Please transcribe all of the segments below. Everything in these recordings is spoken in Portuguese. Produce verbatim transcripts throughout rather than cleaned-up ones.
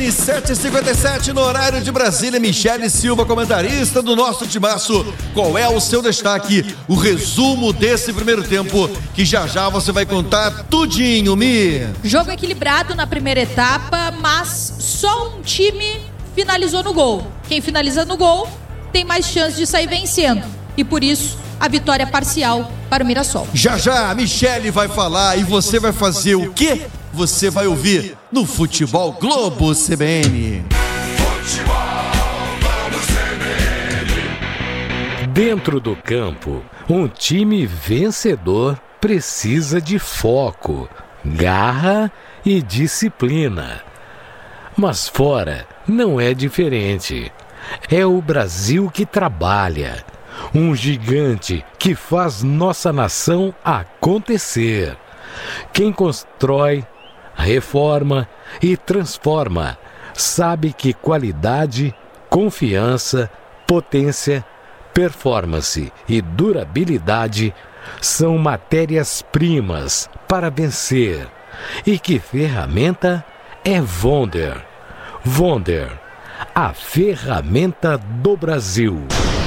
N, sete e cinquenta e sete no horário de Brasília. Michele Silva, comentarista do nosso timaço. Qual é o seu destaque? O resumo desse primeiro tempo, que já já você vai contar tudinho, Mi. Jogo equilibrado na primeira etapa, mas só um time finalizou no gol. Quem finaliza no gol tem mais chance de sair vencendo. E por isso, a vitória parcial para o Mirassol. Já já a Michele vai falar e você vai fazer o quê? Você vai ouvir no Futebol Globo C B N. Futebol Globo C B N. Dentro do campo, um time vencedor precisa de foco, garra e disciplina. Mas fora não é diferente. É o Brasil que trabalha. Um gigante que faz nossa nação acontecer. Quem constrói, reforma e transforma sabe que qualidade, confiança, potência, performance e durabilidade são matérias-primas para vencer. E que ferramenta é Wonder. Wonder, a ferramenta do Brasil.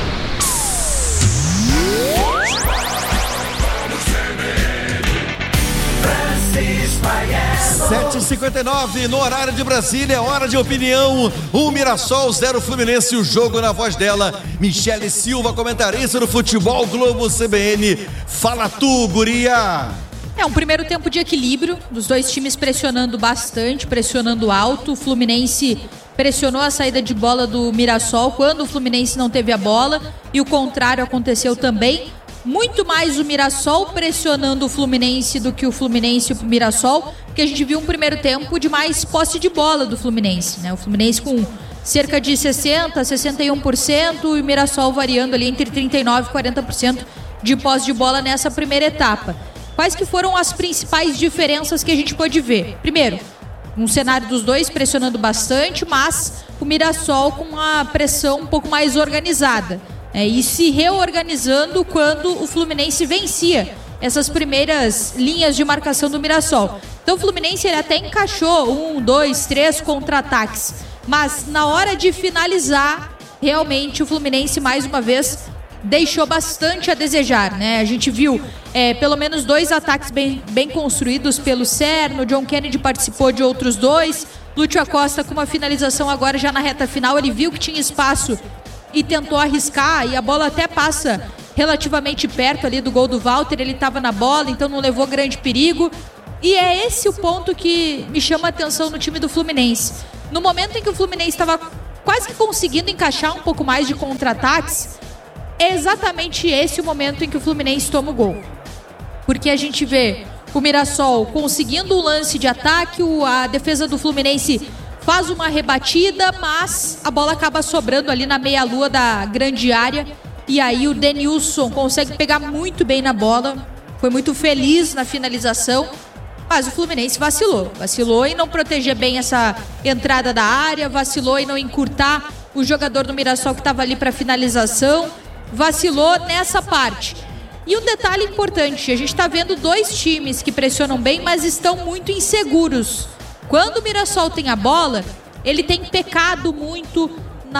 sete e cinquenta e nove no horário de Brasília, é hora de opinião. Um Mirassol, zero Fluminense, o jogo na voz dela, Michele Silva, comentarista do Futebol Globo C B N. Fala tu, guria! É um primeiro tempo de equilíbrio, dos dois times pressionando bastante, pressionando alto. O Fluminense pressionou a saída de bola do Mirassol quando o Fluminense não teve a bola, e o contrário aconteceu também. Muito mais o Mirassol pressionando o Fluminense do que o Fluminense o Mirassol, porque a gente viu um primeiro tempo de mais posse de bola do Fluminense, né? O Fluminense com cerca de sessenta por cento, sessenta e um por cento e o Mirassol variando ali entre trinta e nove por cento e quarenta por cento de posse de bola nessa primeira etapa. Quais que foram as principais diferenças que a gente pôde ver? Primeiro, um cenário dos dois pressionando bastante, mas o Mirassol com uma pressão um pouco mais organizada. É, e se reorganizando quando o Fluminense vencia essas primeiras linhas de marcação do Mirassol. Então o Fluminense ele até encaixou um, dois, três contra-ataques, mas na hora de finalizar, realmente o Fluminense mais uma vez deixou bastante a desejar, né? A gente viu é, pelo menos dois ataques bem, bem construídos pelo Serno, John Kennedy participou de outros dois, Lúcio Acosta com uma finalização agora já na reta final, ele viu que tinha espaço e tentou arriscar, e a bola até passa relativamente perto ali do gol do Walter, ele estava na bola, então não levou grande perigo, e é esse o ponto que me chama a atenção no time do Fluminense. No momento em que o Fluminense estava quase que conseguindo encaixar um pouco mais de contra-ataques, é exatamente esse o momento em que o Fluminense toma o gol, porque a gente vê o Mirassol conseguindo um lance de ataque, a defesa do Fluminense faz uma rebatida, mas a bola acaba sobrando ali na meia-lua da grande área. E aí o Denilson consegue pegar muito bem na bola. Foi muito feliz na finalização. Mas o Fluminense vacilou. Vacilou em não proteger bem essa entrada da área. Vacilou em não encurtar o jogador do Mirassol que estava ali para finalização. Vacilou nessa parte. E um detalhe importante. A gente está vendo dois times que pressionam bem, mas estão muito inseguros. Quando o Mirassol tem a bola, ele tem pecado muito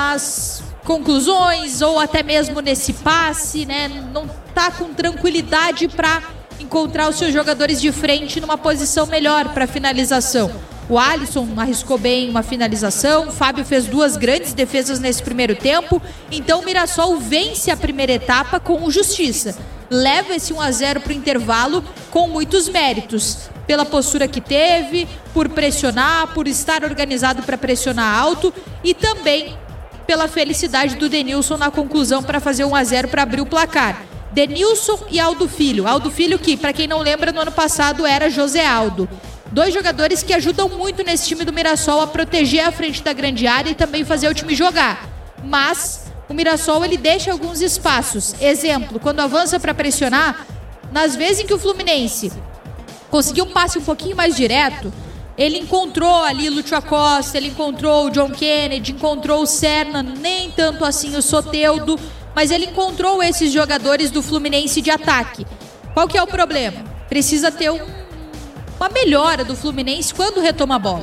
nas conclusões ou até mesmo nesse passe, né? Não tá com tranquilidade para encontrar os seus jogadores de frente numa posição melhor para finalização. O Alisson arriscou bem uma finalização, o Fábio fez duas grandes defesas nesse primeiro tempo, então o Mirassol vence a primeira etapa com justiça. Leva esse um a zero para o intervalo com muitos méritos. Pela postura que teve, por pressionar, por estar organizado para pressionar alto e também pela felicidade do Denilson na conclusão para fazer um a zero para abrir o placar. Denilson e Aldo Filho. Aldo Filho que, para quem não lembra, no ano passado era José Aldo. Dois jogadores que ajudam muito nesse time do Mirassol a proteger a frente da grande área e também fazer o time jogar. Mas o Mirassol ele deixa alguns espaços. Exemplo, quando avança para pressionar, nas vezes em que o Fluminense conseguiu um passe um pouquinho mais direto, ele encontrou ali Lúcio Acosta, ele encontrou o John Kennedy, encontrou o Serna, nem tanto assim o Soteldo, mas ele encontrou esses jogadores do Fluminense de ataque. Qual que é o problema? Precisa ter um, uma melhora do Fluminense quando retoma a bola.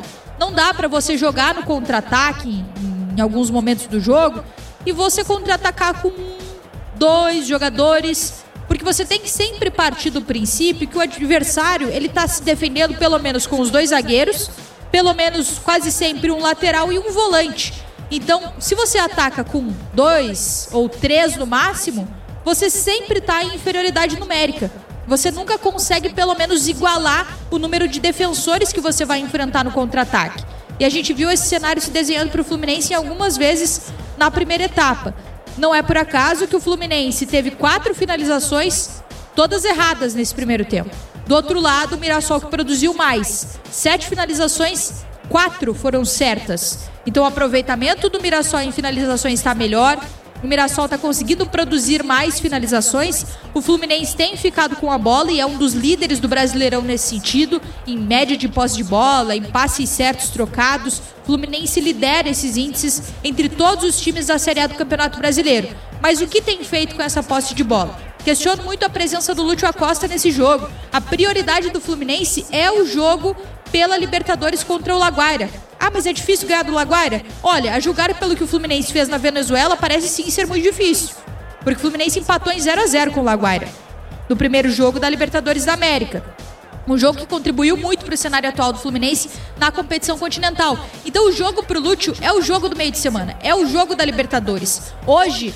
Não dá para você jogar no contra-ataque em, em alguns momentos do jogo e você contra-atacar com dois jogadores, porque você tem que sempre partir do princípio que o adversário ele tá se defendendo pelo menos com os dois zagueiros, pelo menos quase sempre um lateral e um volante. Então, se você ataca com dois ou três no máximo, você sempre está em inferioridade numérica. Você nunca consegue pelo menos igualar o número de defensores que você vai enfrentar no contra-ataque. E a gente viu esse cenário se desenhando para o Fluminense em algumas vezes na primeira etapa. Não é por acaso que o Fluminense teve quatro finalizações, todas erradas nesse primeiro tempo. Do outro lado, o Mirassol que produziu mais. Sete finalizações, quatro foram certas. Então o aproveitamento do Mirassol em finalizações está melhor. O Mirassol está conseguindo produzir mais finalizações. O Fluminense tem ficado com a bola e é um dos líderes do Brasileirão nesse sentido. Em média de posse de bola, em passes certos trocados. O Fluminense lidera esses índices entre todos os times da Série A do Campeonato Brasileiro. Mas o que tem feito com essa posse de bola? Questiono muito a presença do Lúcio Acosta nesse jogo. A prioridade do Fluminense é o jogo pela Libertadores contra o Laguaira. Ah, mas é difícil ganhar do Laguaira? Olha, a julgar pelo que o Fluminense fez na Venezuela, parece sim ser muito difícil. Porque o Fluminense empatou em zero a zero com o Laguaira, no primeiro jogo da Libertadores da América. Um jogo que contribuiu muito para o cenário atual do Fluminense na competição continental. Então o jogo para o Lúcio é o jogo do meio de semana, é o jogo da Libertadores. Hoje,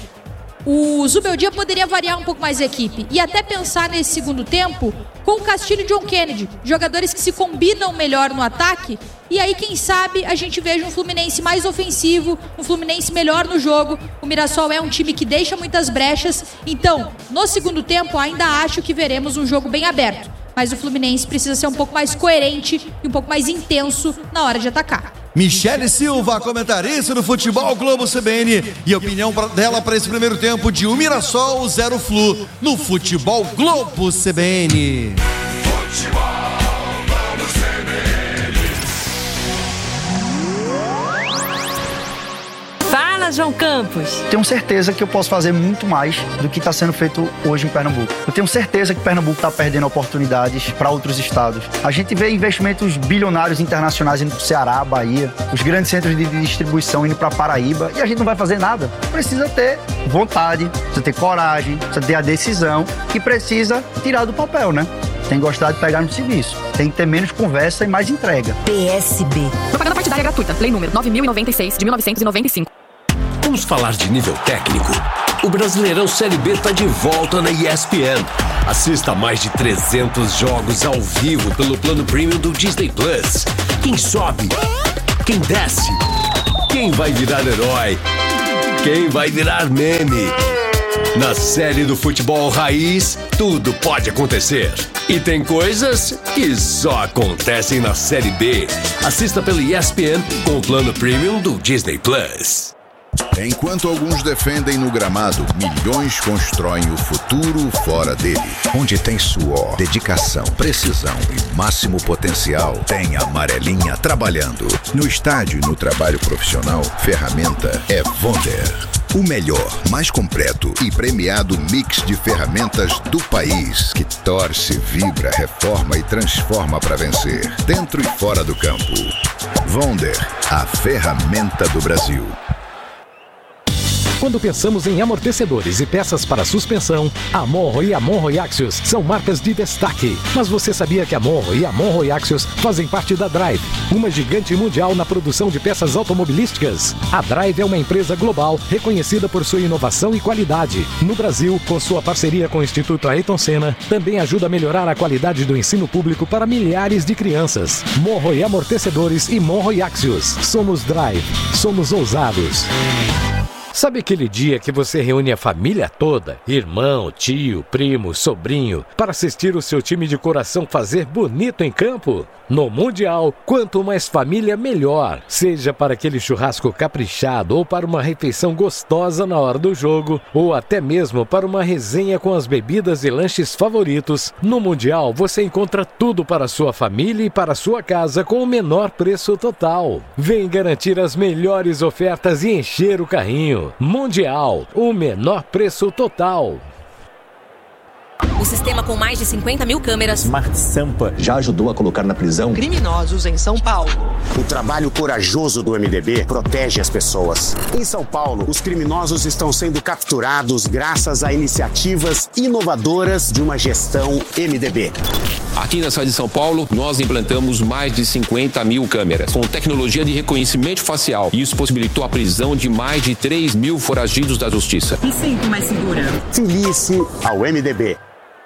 o Zubeldia poderia variar um pouco mais a equipe e até pensar nesse segundo tempo com o Castilho e John Kennedy, jogadores que se combinam melhor no ataque. E aí, quem sabe, a gente veja um Fluminense mais ofensivo, um Fluminense melhor no jogo. O Mirassol é um time que deixa muitas brechas. Então, no segundo tempo, ainda acho que veremos um jogo bem aberto. Mas o Fluminense precisa ser um pouco mais coerente e um pouco mais intenso na hora de atacar. Michele Silva, comentarista do Futebol Globo C B N, e a opinião pra, dela para esse primeiro tempo de um Mirassol, zero Flu no Futebol Globo C B N. Futebol Globo C B N. Fala, João Campos. Tenho certeza que eu posso fazer muito mais do que está sendo feito hoje em Pernambuco. Eu tenho certeza que Pernambuco está perdendo oportunidades para outros estados. A gente vê investimentos bilionários internacionais indo para o Ceará, Bahia, os grandes centros de distribuição indo para Paraíba, e a gente não vai fazer nada. Precisa ter vontade, precisa ter coragem, precisa ter a decisão e precisa tirar do papel, né? Tem que gostar de pegar no serviço. Tem que ter menos conversa e mais entrega. P S B. Propaganda partidária gratuita. Lei número nove mil e noventa e seis, de mil novecentos e noventa e cinco. Vamos falar de nível técnico? O Brasileirão Série B está de volta na E S P N. Assista a mais de trezentos jogos ao vivo pelo plano premium do Disney Plus. Quem sobe? Quem desce? Quem vai virar herói? Quem vai virar meme? Na série do futebol raiz, tudo pode acontecer. E tem coisas que só acontecem na Série B. Assista pelo E S P N com o plano premium do Disney Plus. Enquanto alguns defendem no gramado, milhões constroem o futuro fora dele. Onde tem suor, dedicação, precisão e máximo potencial, tem a Amarelinha trabalhando. No estádio e no trabalho profissional, ferramenta é Wonder. O melhor, mais completo e premiado mix de ferramentas do país, que torce, vibra, reforma e transforma para vencer, dentro e fora do campo. Wonder, a ferramenta do Brasil. Quando pensamos em amortecedores e peças para suspensão, a Monro e a Monro Axios são marcas de destaque. Mas você sabia que a Monro e a Monro Axios fazem parte da Drive, uma gigante mundial na produção de peças automobilísticas? A Drive é uma empresa global reconhecida por sua inovação e qualidade. No Brasil, com sua parceria com o Instituto Ayrton Senna, também ajuda a melhorar a qualidade do ensino público para milhares de crianças. Monro e Amortecedores e Monro e Axios. Somos Drive. Somos ousados. Sabe aquele dia que você reúne a família toda, irmão, tio, primo, sobrinho, para assistir o seu time de coração fazer bonito em campo? No Mundial, quanto mais família, melhor. Seja para aquele churrasco caprichado ou para uma refeição gostosa na hora do jogo, ou até mesmo para uma resenha com as bebidas e lanches favoritos, no Mundial você encontra tudo para a sua família e para a sua casa com o menor preço total. Vem garantir as melhores ofertas e encher o carrinho. Mundial, o menor preço total. O sistema com mais de cinquenta mil câmeras. Smart Sampa já ajudou a colocar na prisão criminosos em São Paulo. O trabalho corajoso do M D B protege as pessoas. Em São Paulo, os criminosos estão sendo capturados graças a iniciativas inovadoras de uma gestão M D B. Aqui na cidade de São Paulo, nós implantamos mais de cinquenta mil câmeras com tecnologia de reconhecimento facial. Isso possibilitou a prisão de mais de três mil foragidos da justiça. Me sinto mais segura. Filie-se ao M D B.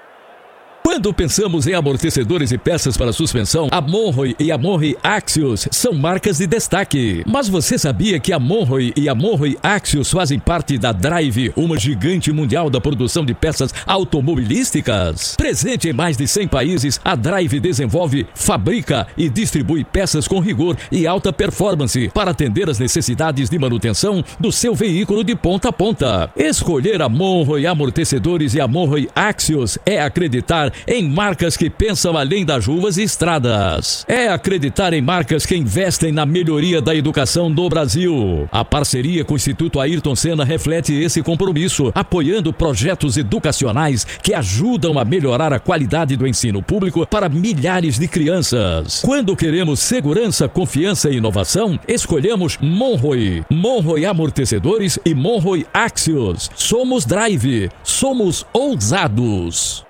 Quando pensamos em amortecedores e peças para suspensão, a Monroe e a Monroe Axios são marcas de destaque. Mas você sabia que a Monroe e a Monroe Axios fazem parte da Drive, uma gigante mundial da produção de peças automobilísticas? Presente em mais de cem países, a Drive desenvolve, fabrica e distribui peças com rigor e alta performance para atender às necessidades de manutenção do seu veículo de ponta a ponta. Escolher a Monroe Amortecedores e a Monroe Axios é acreditar em marcas que pensam além das ruas e estradas. É acreditar em marcas que investem na melhoria da educação no Brasil. A parceria com o Instituto Ayrton Senna reflete esse compromisso, apoiando projetos educacionais que ajudam a melhorar a qualidade do ensino público para milhares de crianças. Quando queremos segurança, confiança e inovação, escolhemos Monroe. Monroe Amortecedores e Monroe Axios. Somos Drive. Somos ousados.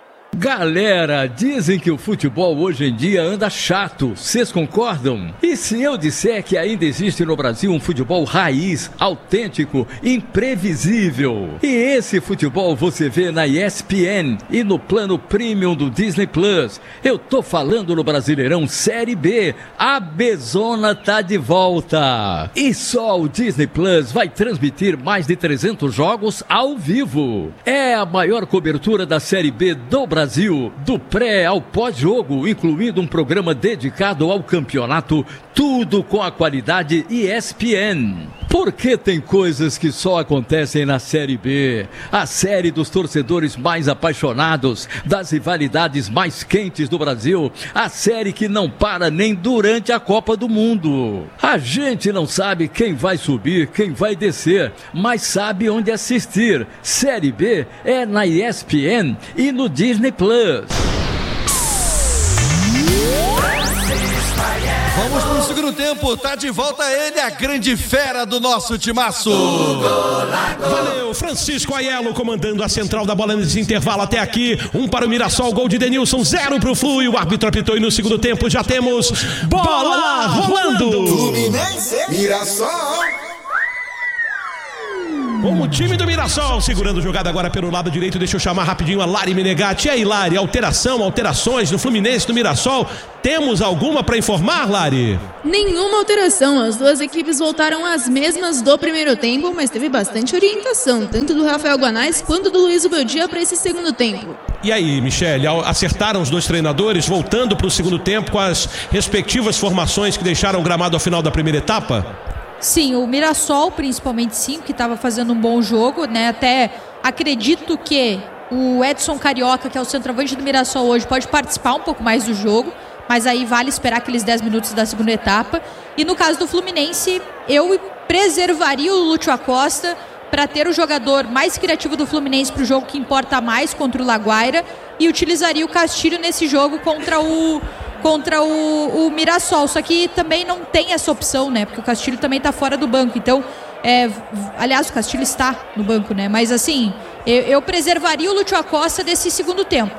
Galera, dizem que o futebol hoje em dia anda chato, vocês concordam? E se eu disser que ainda existe no Brasil um futebol raiz, autêntico, imprevisível? E esse futebol você vê na E S P N e no plano premium do Disney Plus. Eu tô falando no Brasileirão Série B, a Bezona tá de volta. E só o Disney Plus vai transmitir mais de trezentos jogos ao vivo. É a maior cobertura da Série B do Brasil. Brasil, do pré ao pós-jogo, incluindo um programa dedicado ao campeonato, tudo com a qualidade E S P N. Porque tem coisas que só acontecem na Série B, a série dos torcedores mais apaixonados, das rivalidades mais quentes do Brasil, a série que não para nem durante a Copa do Mundo. A gente não sabe quem vai subir, quem vai descer, mas sabe onde assistir. Série B é na E S P N e no Disney Plus. Vamos pro segundo tempo, tá de volta ele, a grande fera do nosso timaço. Valeu, Francisco Aiello comandando a central da bola nesse intervalo até aqui. Um para o Mirassol, gol de Denilson, zero pro Flu. E o árbitro apitou e no segundo tempo já temos bola rolando. Fluminense, Mirassol. Como o time do Mirassol, segurando jogada agora pelo lado direito, deixa eu chamar rapidinho a Lari Menegatti. E aí, Lari, alteração, alterações no Fluminense, no Mirassol, temos alguma para informar, Lari? Nenhuma alteração, as duas equipes voltaram às mesmas do primeiro tempo, mas teve bastante orientação, tanto do Rafael Guanais quanto do Luiz Ubeldia para esse segundo tempo. E aí, Michele, acertaram os dois treinadores, voltando para o segundo tempo com as respectivas formações que deixaram o gramado ao final da primeira etapa? Sim, o Mirassol, principalmente sim, que estava fazendo um bom jogo, né? Até acredito que o Edson Carioca, que é o centroavante do Mirassol hoje, pode participar um pouco mais do jogo, mas aí vale esperar aqueles dez minutos da segunda etapa. E no caso do Fluminense, eu preservaria o Lúcio Acosta para ter o jogador mais criativo do Fluminense para o jogo que importa mais contra o Laguaira e utilizaria o Castilho nesse jogo contra o... contra o, o Mirassol, só que também não tem essa opção, né, porque o Castilho também está fora do banco, então, é, aliás, o Castilho está no banco, né, mas assim, eu, eu preservaria o Lúcio Acosta desse segundo tempo,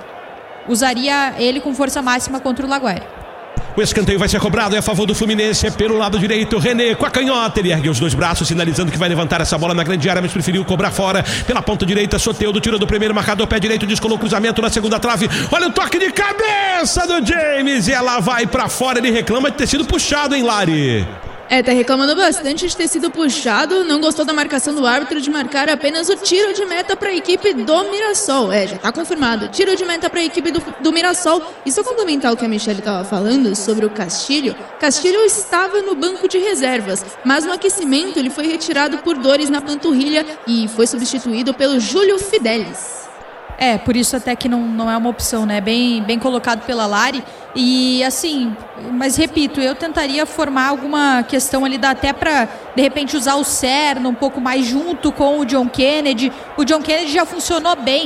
usaria ele com força máxima contra o Laguaira. O escanteio vai ser cobrado, é a favor do Fluminense, é pelo lado direito, René com a canhota, ele ergue os dois braços, sinalizando que vai levantar essa bola na grande área, mas preferiu cobrar fora, pela ponta direita, Soteldo tirou do primeiro marcador, pé direito, descolou o cruzamento na segunda trave, olha o toque de cabeça do James, e ela vai pra fora, ele reclama de ter sido puxado, hein, Lari? É, tá reclamando bastante de ter sido puxado, não gostou da marcação do árbitro de marcar apenas o tiro de meta para a equipe do Mirassol. É, já tá confirmado, tiro de meta para a equipe do, do Mirassol. E só complementar o que a Michele estava falando sobre o Castilho, Castilho estava no banco de reservas, mas no aquecimento ele foi retirado por dores na panturrilha e foi substituído pelo Júlio Fidelis. É, por isso até que não, não é uma opção, né? Bem, bem colocado pela Lari. E assim, mas repito, eu tentaria formar alguma questão ali, dá até pra, de repente, usar o Serna um pouco mais junto com o John Kennedy. O John Kennedy já funcionou bem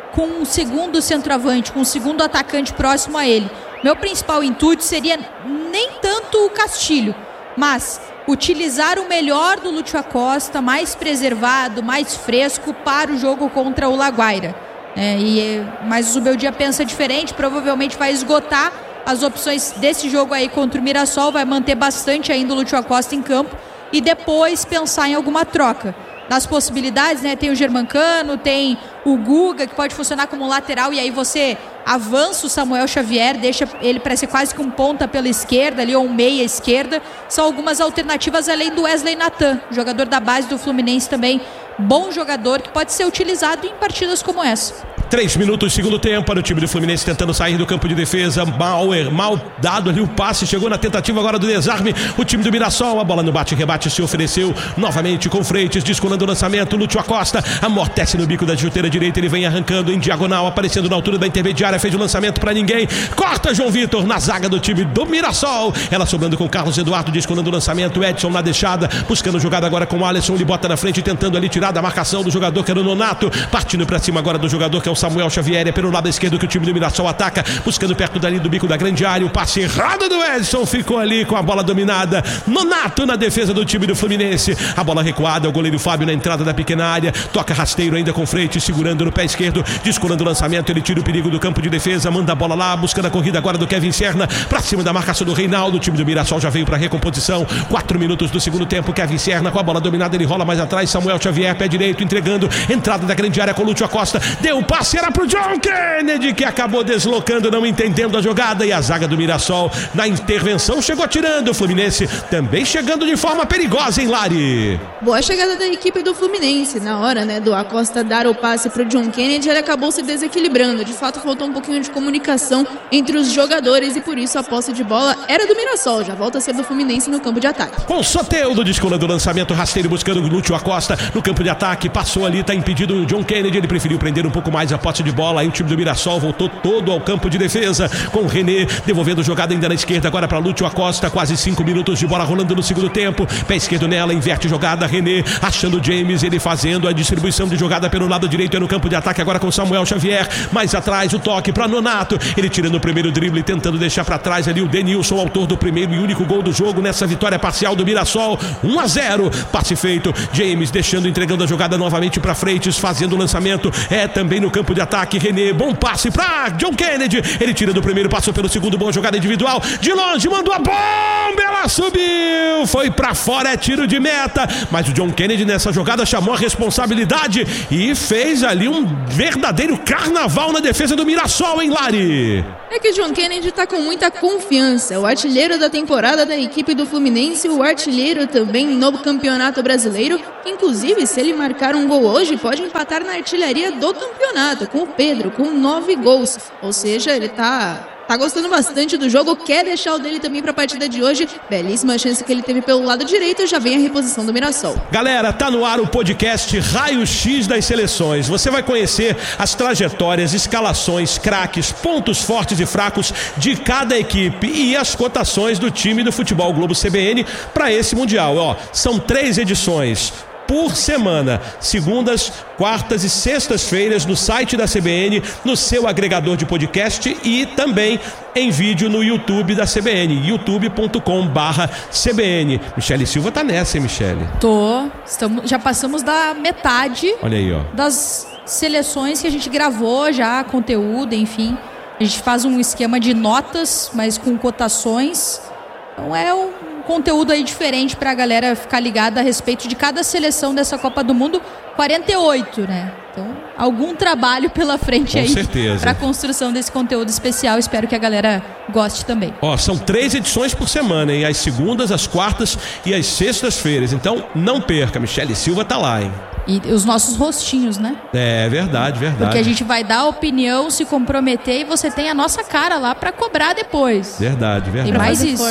com um segundo centroavante, com um segundo atacante próximo a ele. Meu principal intuito seria nem tanto o Castilho, mas utilizar o melhor do Lúcio Acosta, mais preservado, mais fresco para o jogo contra o Laguaira. É, e, mas o Zubeldia pensa diferente, provavelmente vai esgotar as opções desse jogo aí contra o Mirassol, vai manter bastante ainda o Lúcio Acosta em campo e depois pensar em alguma troca. Das possibilidades, né? Tem o Germancano, tem o Guga, que pode funcionar como lateral, e aí você avança o Samuel Xavier, deixa ele para ser quase que um ponta pela esquerda ali, ou um meia esquerda. São algumas alternativas além do Wesley Natan, jogador da base do Fluminense também, bom jogador que pode ser utilizado em partidas como essa. Três minutos, segundo tempo, para o time do Fluminense tentando sair do campo de defesa. Mal, mal dado ali o passe, chegou na tentativa agora do desarme. O time do Mirassol, a bola no bate-rebate se ofereceu novamente com Freitas, descolando o lançamento. Lúcio Acosta amortece no bico da chuteira direita, ele vem arrancando em diagonal, aparecendo na altura da intermediária, fez o lançamento para ninguém. Corta João Vitor na zaga do time do Mirassol. Ela sobrando com Carlos Eduardo, descolando o lançamento. Edson na deixada, buscando jogada agora com o Alisson. Ele bota na frente, tentando ali tirar da marcação do jogador que era o Nonato. Partindo para cima agora do jogador que é o Samuel Xavier, é pelo lado esquerdo que o time do Mirassol ataca, buscando perto dali do bico da grande área, o passe errado do Edson, ficou ali com a bola dominada. Nonato na defesa do time do Fluminense, a bola recuada, o goleiro Fábio na entrada da pequena área, toca rasteiro ainda com Freitas, segurando no pé esquerdo, descolando o lançamento, ele tira o perigo do campo de defesa, manda a bola lá, buscando a corrida agora do Kevin Serna, pra cima da marcação do Reinaldo. O time do Mirassol já veio pra recomposição, quatro minutos do segundo tempo, Kevin Serna com a bola dominada, ele rola mais atrás, Samuel Xavier, pé direito, entregando, entrada da grande área com Lúcio Acosta, deu o passe, era pro John Kennedy, que acabou deslocando, não entendendo a jogada, e a zaga do Mirassol na intervenção chegou tirando. O Fluminense também chegando de forma perigosa, hein, Lari? Boa chegada da equipe do Fluminense. Na hora, né, do Acosta dar o passe pro John Kennedy, ele acabou se desequilibrando. De fato, faltou um pouquinho de comunicação entre os jogadores e por isso a posse de bola era do Mirassol. Já volta a ser do Fluminense no campo de ataque. Com Soteldo descolando o lançamento, rasteiro buscando o Lúcio Acosta no campo de ataque, passou ali, tá impedido o John Kennedy, ele preferiu prender um pouco mais a posse de bola. Aí o time do Mirassol voltou todo ao campo de defesa, com o René devolvendo jogada ainda na esquerda, agora para Lúcio Acosta, quase cinco minutos de bola rolando no segundo tempo, pé esquerdo nela, inverte jogada, René achando o James, ele fazendo a distribuição de jogada pelo lado direito, é no campo de ataque agora com Samuel Xavier, mais atrás o toque para Nonato, ele tira no primeiro drible, tentando deixar para trás ali o Denilson, autor do primeiro e único gol do jogo nessa vitória parcial do Mirassol, um a zero, passe feito, James deixando, entregando a jogada novamente para Freitas, fazendo o lançamento, é também no campo de ataque, René, bom passe para John Kennedy, ele tira do primeiro, passou pelo segundo, boa jogada individual, de longe, mandou a bomba, ela subiu, foi para fora, é tiro de meta, mas o John Kennedy nessa jogada chamou a responsabilidade e fez ali um verdadeiro carnaval na defesa do Mirassol, hein, Lari? É que o John Kennedy tá com muita confiança, o artilheiro da temporada da equipe do Fluminense, o artilheiro também no Campeonato Brasileiro, inclusive se ele marcar um gol hoje, pode empatar na artilharia do campeonato, com o Pedro, com nove gols, ou seja, ele tá... Tá gostando bastante do jogo, quer deixar o dele também para a partida de hoje. Belíssima chance que ele teve pelo lado direito, já vem a reposição do Mirassol. Galera, tá no ar o podcast Raio X das Seleções. Você vai conhecer as trajetórias, escalações, craques, pontos fortes e fracos de cada equipe e as cotações do time do Futebol Globo C B N para esse Mundial. Ó, são três edições por semana, segundas, quartas e sextas-feiras no site da C B N, no seu agregador de podcast e também em vídeo no YouTube da C B N, youtube ponto com barra C B N. Michele Silva tá nessa, hein, Michele? Tô, estamos, já passamos da metade. Olha aí, ó, das seleções que a gente gravou já, conteúdo, enfim. A gente faz um esquema de notas, mas com cotações. Então é um conteúdo aí diferente pra galera ficar ligada a respeito de cada seleção dessa Copa do Mundo. quarenta e oito, né? Então, algum trabalho pela frente com aí certeza, pra construção desse conteúdo especial. Espero que a galera goste também. Ó, são três edições por semana, hein? As segundas, as quartas e as sextas-feiras. Então, não perca. Michele Silva tá lá, hein? E os nossos rostinhos, né? É, verdade, verdade. Porque a gente vai dar a opinião, se comprometer e você tem a nossa cara lá pra cobrar depois. Verdade, verdade. Tem mais isso.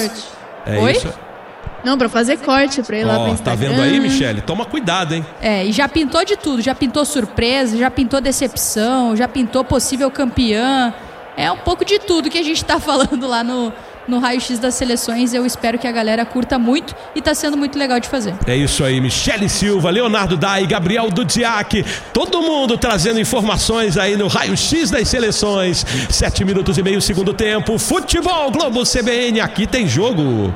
É Oi? isso. Não, pra fazer corte, pra ir lá pro Instagram. Tá vendo aí, Michele? Toma cuidado, hein? É, e já pintou de tudo. Já pintou surpresa, já pintou decepção, já pintou possível campeã. É um pouco de tudo que a gente tá falando lá no, no raio-x das seleções. Eu espero que a galera curta muito e tá sendo muito legal de fazer. É isso aí, Michele Silva, Leonardo Dai, Gabriel Dudziak, todo mundo trazendo informações aí no raio-x das seleções. Sete minutos e meio, segundo tempo. Futebol Globo C B N, aqui tem jogo.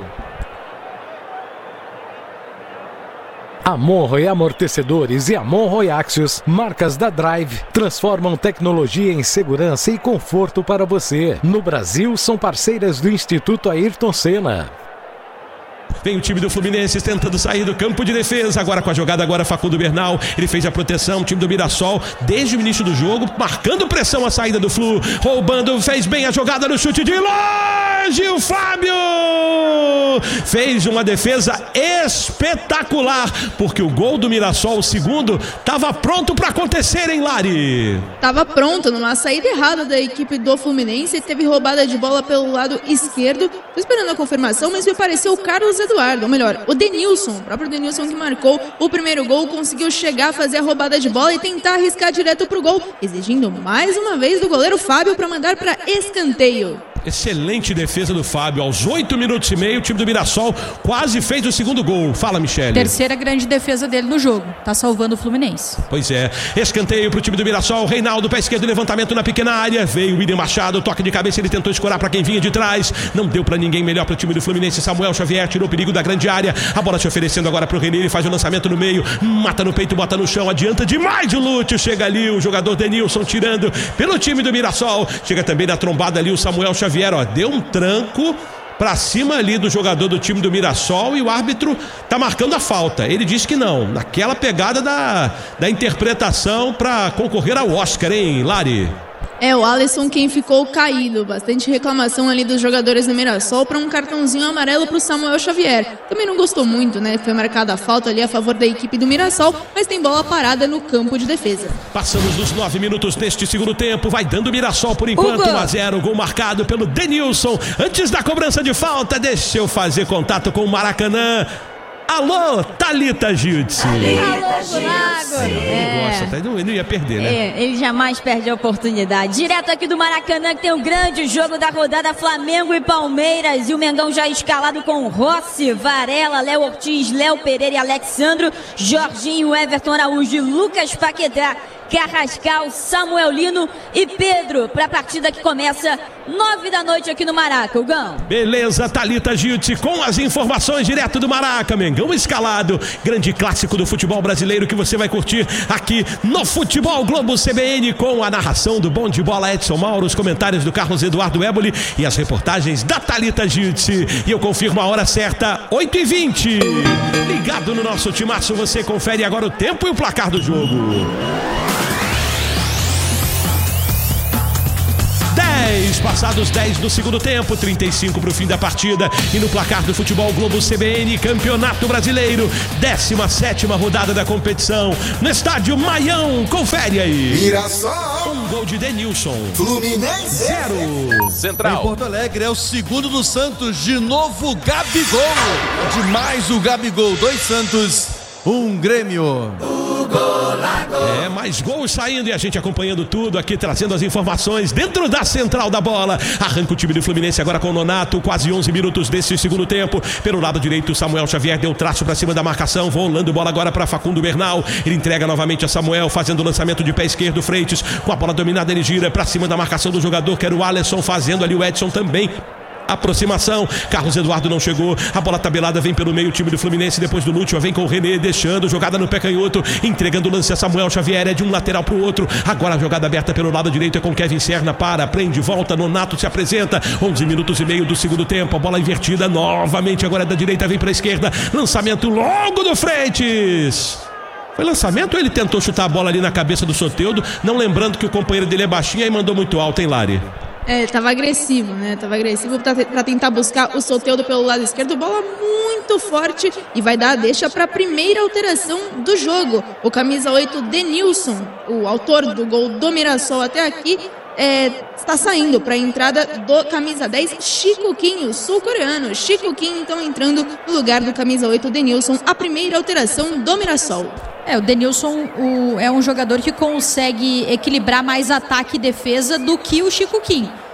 A Monroe Amortecedores e a Monroe Axios, marcas da Drive, transformam tecnologia em segurança e conforto para você. No Brasil, são parceiras do Instituto Ayrton Senna. Vem o time do Fluminense tentando sair do campo de defesa. Agora com a jogada, agora Facundo Bernal. Ele fez a proteção, o time do Mirassol, desde o início do jogo, marcando pressão a saída do Flu. Roubando, fez bem a jogada no chute de longe. O Fábio fez uma defesa espetacular, porque o gol do Mirassol, o segundo, estava pronto para acontecer, hein, Lari? Tava pronto, numa saída errada da equipe do Fluminense. Teve roubada de bola pelo lado esquerdo. Tô esperando a confirmação, mas me pareceu o Carlos Eduardo, ou melhor, o Denilson, o próprio Denilson que marcou o primeiro gol, conseguiu chegar a fazer a roubada de bola e tentar arriscar direto pro gol, exigindo mais uma vez do goleiro Fábio para mandar para escanteio. Excelente defesa do Fábio. Aos oito minutos e meio, o time do Mirassol quase fez o segundo gol. Fala, Michele. Terceira grande defesa dele no jogo. Tá salvando o Fluminense. Pois é. Escanteio pro time do Mirassol. Reinaldo, pé esquerdo, levantamento na pequena área. Veio o William Machado, toque de cabeça. Ele tentou escorar para quem vinha de trás. Não deu para ninguém, melhor pro time do Fluminense. Samuel Xavier tirou o perigo da grande área. A bola se oferecendo agora pro René. Ele faz o lançamento no meio. Mata no peito, bota no chão. Adianta demais o Lúcio. Chega ali o jogador Denilson tirando pelo time do Mirassol. Chega também na trombada ali o Samuel Xavier. Ó, deu um tranco pra cima ali do jogador do time do Mirassol e o árbitro tá marcando a falta. Ele disse que não, naquela pegada da, da interpretação pra concorrer ao Oscar, hein, Lari? É o Alisson quem ficou caído. Bastante reclamação ali dos jogadores do Mirassol para um cartãozinho amarelo para o Samuel Xavier. Também não gostou muito, né? Foi marcada a falta ali a favor da equipe do Mirassol, mas tem bola parada no campo de defesa. Passamos dos nove minutos deste segundo tempo. Vai dando o Mirassol por enquanto. um a zero, gol marcado pelo Denilson. Antes da cobrança de falta, deixa eu fazer contato com o Maracanã. Alô, Thalita Giltz. Alô, Lago. É. Nossa, ele não, ele não ia perder, né? É, ele jamais perde a oportunidade. Direto aqui do Maracanã, que tem um grande jogo da rodada, Flamengo e Palmeiras. E o Mengão já escalado com Rossi, Varela, Léo Ortiz, Léo Pereira e Alexandro, Jorginho, Everton Araújo e Lucas Paquetá, Carrascal, Samuel Lino e Pedro, para a partida que começa nove da noite aqui no Maraca, o Gão. Beleza, Thalita Giltz com as informações direto do Maraca. Mengão escalado, grande clássico do futebol brasileiro que você vai curtir aqui no Futebol Globo C B N, com a narração do Bom de Bola Edson Mauro, os comentários do Carlos Eduardo Éboli e as reportagens da Thalita Giltz. E eu confirmo a hora certa, oito e vinte. Ligado no nosso timaço, você confere agora o tempo e o placar do jogo. dez, passados dez do segundo tempo, trinta e cinco para o fim da partida. E no placar do Futebol Globo C B N, Campeonato Brasileiro, décima sétima rodada da competição, no estádio Maião. Confere aí. Mirassol. Um gol de Denilson. Fluminense. Zero. Central. Em Porto Alegre é o segundo do Santos. De novo, Gabigol. Demais o Gabigol. Dois Santos, um Grêmio. É, mais gols saindo e a gente acompanhando tudo aqui, trazendo as informações dentro da central da bola. Arranca o time do Fluminense agora com o Nonato, quase onze minutos desse segundo tempo. Pelo lado direito, Samuel Xavier deu traço para cima da marcação, rolando bola agora para Facundo Bernal. Ele entrega novamente a Samuel, fazendo o lançamento de pé esquerdo. Freitas, com a bola dominada, ele gira para cima da marcação do jogador, que era o Alisson, fazendo ali o Edson também. Aproximação, Carlos Eduardo não chegou, a bola tabelada vem pelo meio, o time do Fluminense depois do Lúcio, vem com o René, deixando, jogada no pé canhoto, entregando o lance a Samuel Xavier, é de um lateral para o outro, agora a jogada aberta pelo lado direito é com Kevin Serna, para, prende, volta, Nonato se apresenta, onze minutos e meio do segundo tempo, a bola invertida novamente, agora da direita vem para a esquerda, lançamento longo do Freitas. Foi lançamento ou ele tentou chutar a bola ali na cabeça do Soteldo, não lembrando que o companheiro dele é baixinho e mandou muito alto, hein, Lari? É, tava agressivo, né? Tava agressivo pra, pra tentar buscar o Soteldo pelo lado esquerdo. Bola muito forte e vai dar a deixa pra primeira alteração do jogo. O camisa oito, Denilson, o autor do gol do Mirassol até aqui, é, está saindo para a entrada do camisa dez, Chico Quinho, sul-coreano. Chico Quinho, então, entrando no lugar do camisa oito, Denilson, a primeira alteração do Mirassol. É, o Denilson o, é um jogador que consegue equilibrar mais ataque e defesa do que o Chico Quinho.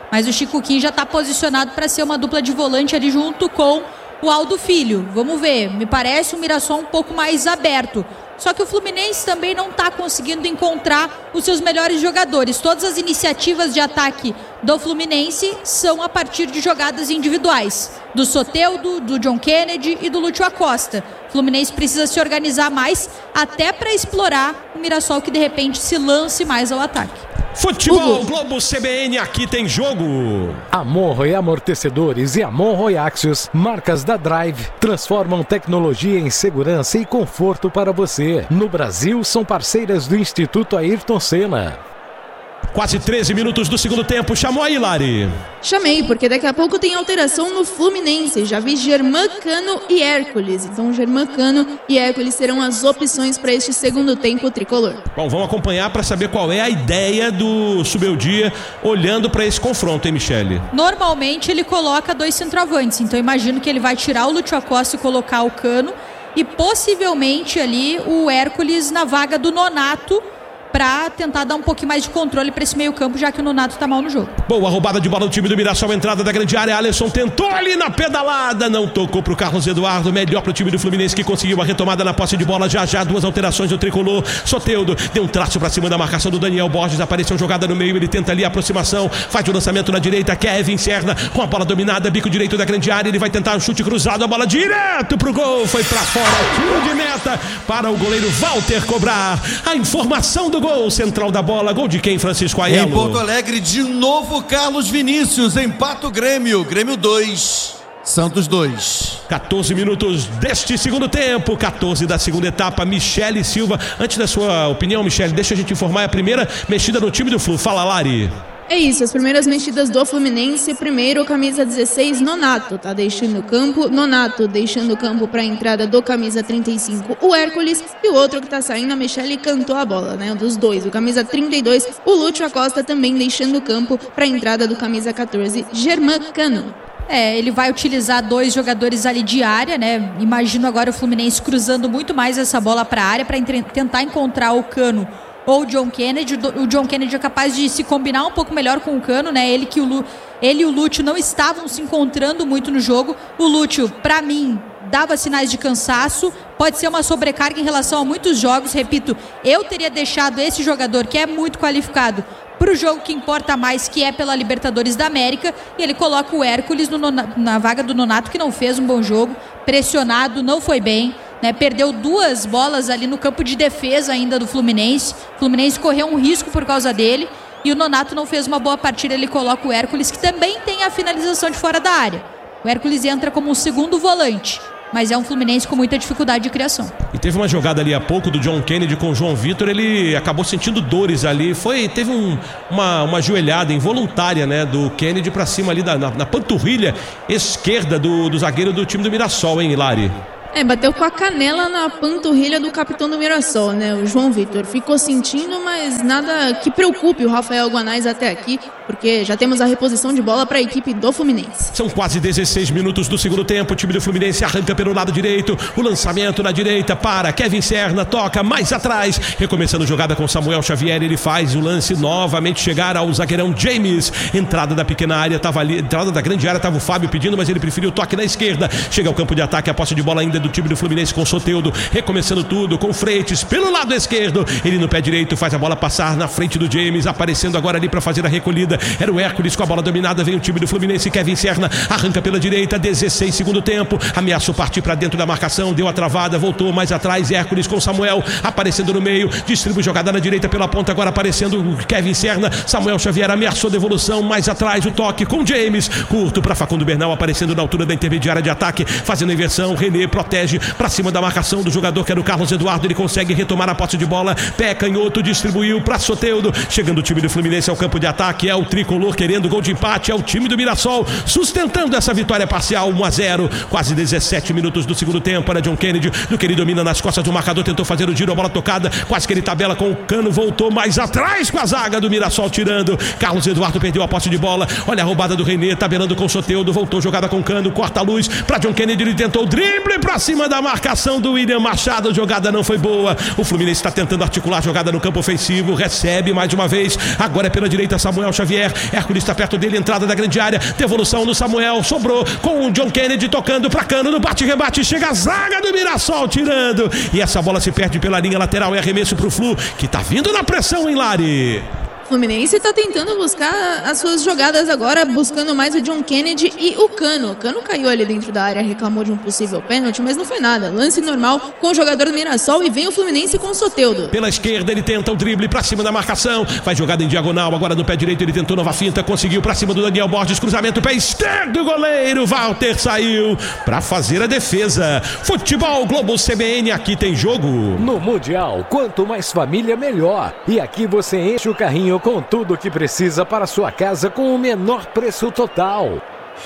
Mas o Chico Kim já está posicionado para ser uma dupla de volante ali junto com o Aldo Filho. Vamos ver, me parece o Mirassol um pouco mais aberto. Só que o Fluminense também não está conseguindo encontrar os seus melhores jogadores. Todas as iniciativas de ataque do Fluminense são a partir de jogadas individuais. Do Soteldo, do John Kennedy e do Lúcio Acosta. O Fluminense precisa se organizar mais até para explorar o Mirassol que de repente se lance mais ao ataque. Futebol Globo C B N, aqui tem jogo. Monroe Amortecedores e Monroe Axios, marcas da Drive, transformam tecnologia em segurança e conforto para você. No Brasil, são parceiras do Instituto Ayrton Senna. Quase treze minutos do segundo tempo. Chamou aí, Lari? Chamei, porque daqui a pouco tem alteração no Fluminense. Já vi Germancano e Hércules. Então, Germancano e Hércules serão as opções para este segundo tempo tricolor. Bom, vamos acompanhar para saber qual é a ideia do Subeldia olhando para esse confronto, hein, Michele? Normalmente ele coloca dois centroavantes. Então, imagino que ele vai tirar o Lúcio Acosta e colocar o Cano. E possivelmente ali o Hércules na vaga do Nonato, para tentar dar um pouquinho mais de controle para esse meio campo, já que o Nonato tá mal no jogo. Boa roubada de bola do time do Mirassol, entrada da grande área, Alisson tentou ali na pedalada, não tocou pro Carlos Eduardo, melhor pro time do Fluminense que conseguiu a retomada na posse de bola, já já duas alterações do tricolor. Soteldo deu um traço para cima da marcação do Daniel Borges, apareceu jogada no meio, ele tenta ali a aproximação, faz o lançamento na direita, Kevin Serna com a bola dominada, bico direito da grande área, ele vai tentar um chute cruzado, a bola direto pro gol, foi para fora, tiro de meta para o goleiro Walter cobrar a informação do gol central da bola. Gol de quem, Francisco Aiello? Em Porto Alegre, de novo, Carlos Vinícius. Empata o Grêmio. Grêmio dois, Santos dois. quatorze minutos deste segundo tempo. quatorze da segunda etapa. Michele Silva. Antes da sua opinião, Michele, deixa a gente informar. É a primeira mexida no time do Flu. Fala, Lari. É isso, as primeiras mexidas do Fluminense. Primeiro, camisa dezesseis, Nonato, tá deixando o campo. Nonato deixando o campo para a entrada do camisa trinta e cinco, o Hércules. E o outro que tá saindo, a Michele cantou a bola, né? Um dos dois, o camisa trinta e dois, o Lúcio Acosta, também deixando o campo para a entrada do camisa quatorze, Germancano. É, ele vai utilizar dois jogadores ali de área, né? Imagino agora o Fluminense cruzando muito mais essa bola para a área para tentar encontrar o Cano ou o John Kennedy. O John Kennedy é capaz de se combinar um pouco melhor com o Cano, né? Ele, que o Lu, ele e o Lúcio não estavam se encontrando muito no jogo. O Lúcio, pra mim, dava sinais de cansaço. Pode ser uma sobrecarga em relação a muitos jogos. Repito, eu teria deixado esse jogador, que é muito qualificado, pro jogo que importa mais, que é pela Libertadores da América. E ele coloca o Hércules no, na vaga do Nonato, que não fez um bom jogo. Pressionado, não foi bem. Né, perdeu duas bolas ali no campo de defesa ainda do Fluminense. O Fluminense correu um risco por causa dele. E o Nonato não fez uma boa partida. Ele coloca o Hércules, que também tem a finalização de fora da área. O Hércules entra como um segundo volante, mas é um Fluminense com muita dificuldade de criação. E teve uma jogada ali há pouco do John Kennedy com o João Vitor. Ele acabou sentindo dores ali. Foi, teve um, uma, uma joelhada involuntária, né, do Kennedy para cima ali da, na, na panturrilha esquerda do, do zagueiro do time do Mirassol, hein, Hilari? É, bateu com a canela na panturrilha do capitão do Mirassol, né, o João Vitor. Ficou sentindo, mas nada que preocupe o Rafael Guanais até aqui, porque já temos a reposição de bola para a equipe do Fluminense. São quase dezesseis minutos do segundo tempo. O time do Fluminense arranca pelo lado direito. O lançamento na direita para Kevin Serna, toca mais atrás. Recomeçando jogada com Samuel Xavier. Ele faz o lance novamente chegar ao zagueirão James. Entrada da pequena área, tava ali, entrada da grande área, tava o Fábio pedindo, mas ele preferiu o toque na esquerda. Chega ao campo de ataque, a posse de bola ainda do time do Fluminense com Soteldo. Recomeçando tudo com Freitas pelo lado esquerdo. Ele no pé direito faz a bola passar na frente do James, aparecendo agora ali para fazer a recolhida. Era o Hércules com a bola dominada, vem o time do Fluminense, Kevin Serna arranca pela direita, dezesseis segundo tempo, ameaçou partir para dentro da marcação, deu a travada, voltou mais atrás, Hércules com Samuel aparecendo no meio, distribui jogada na direita pela ponta, agora aparecendo o Kevin Serna, Samuel Xavier ameaçou devolução, mais atrás o toque com James, curto para Facundo Bernal, aparecendo na altura da intermediária de ataque, fazendo a inversão, René protege para cima da marcação do jogador que era o Carlos Eduardo, ele consegue retomar a posse de bola, pé canhoto, distribuiu para Soteldo, chegando o time do Fluminense ao campo de ataque, é o tricolor querendo gol de empate, é o time do Mirassol sustentando essa vitória parcial, um a zero, quase dezessete minutos do segundo tempo. Era John Kennedy, do que ele domina nas costas do marcador, tentou fazer o giro, a bola tocada, quase que ele tabela com o Cano, voltou mais atrás com a zaga do Mirassol tirando, Carlos Eduardo perdeu a posse de bola, olha a roubada do René, tabelando com o Soteldo, voltou jogada com o Cano, corta a luz para John Kennedy, ele tentou o drible para cima da marcação do William Machado, jogada não foi boa, o Fluminense está tentando articular a jogada no campo ofensivo, recebe mais uma vez, agora é pela direita Samuel Xavier, Xavier. Hércules está perto dele, entrada da grande área. Devolução no Samuel, sobrou com o John Kennedy tocando pra Cano no bate-rebate. Chega a zaga do Mirassol tirando. E essa bola se perde pela linha lateral. É arremesso pro Flu, que tá vindo na pressão, hein, Lari? Fluminense está tentando buscar as suas jogadas agora, buscando mais o John Kennedy e o Cano. O Cano caiu ali dentro da área, reclamou de um possível pênalti, mas não foi nada. Lance normal com o jogador do Mirassol e vem o Fluminense com o Soteldo. Pela esquerda ele tenta o drible pra cima da marcação, vai jogada em diagonal, agora no pé direito ele tentou nova finta, conseguiu pra cima do Daniel Borges, cruzamento, pé esquerdo, goleiro Walter saiu pra fazer a defesa. Futebol Globo C B N, aqui tem jogo. No Mundial, quanto mais família, melhor. E aqui você enche o carrinho com tudo o que precisa para sua casa com o menor preço total.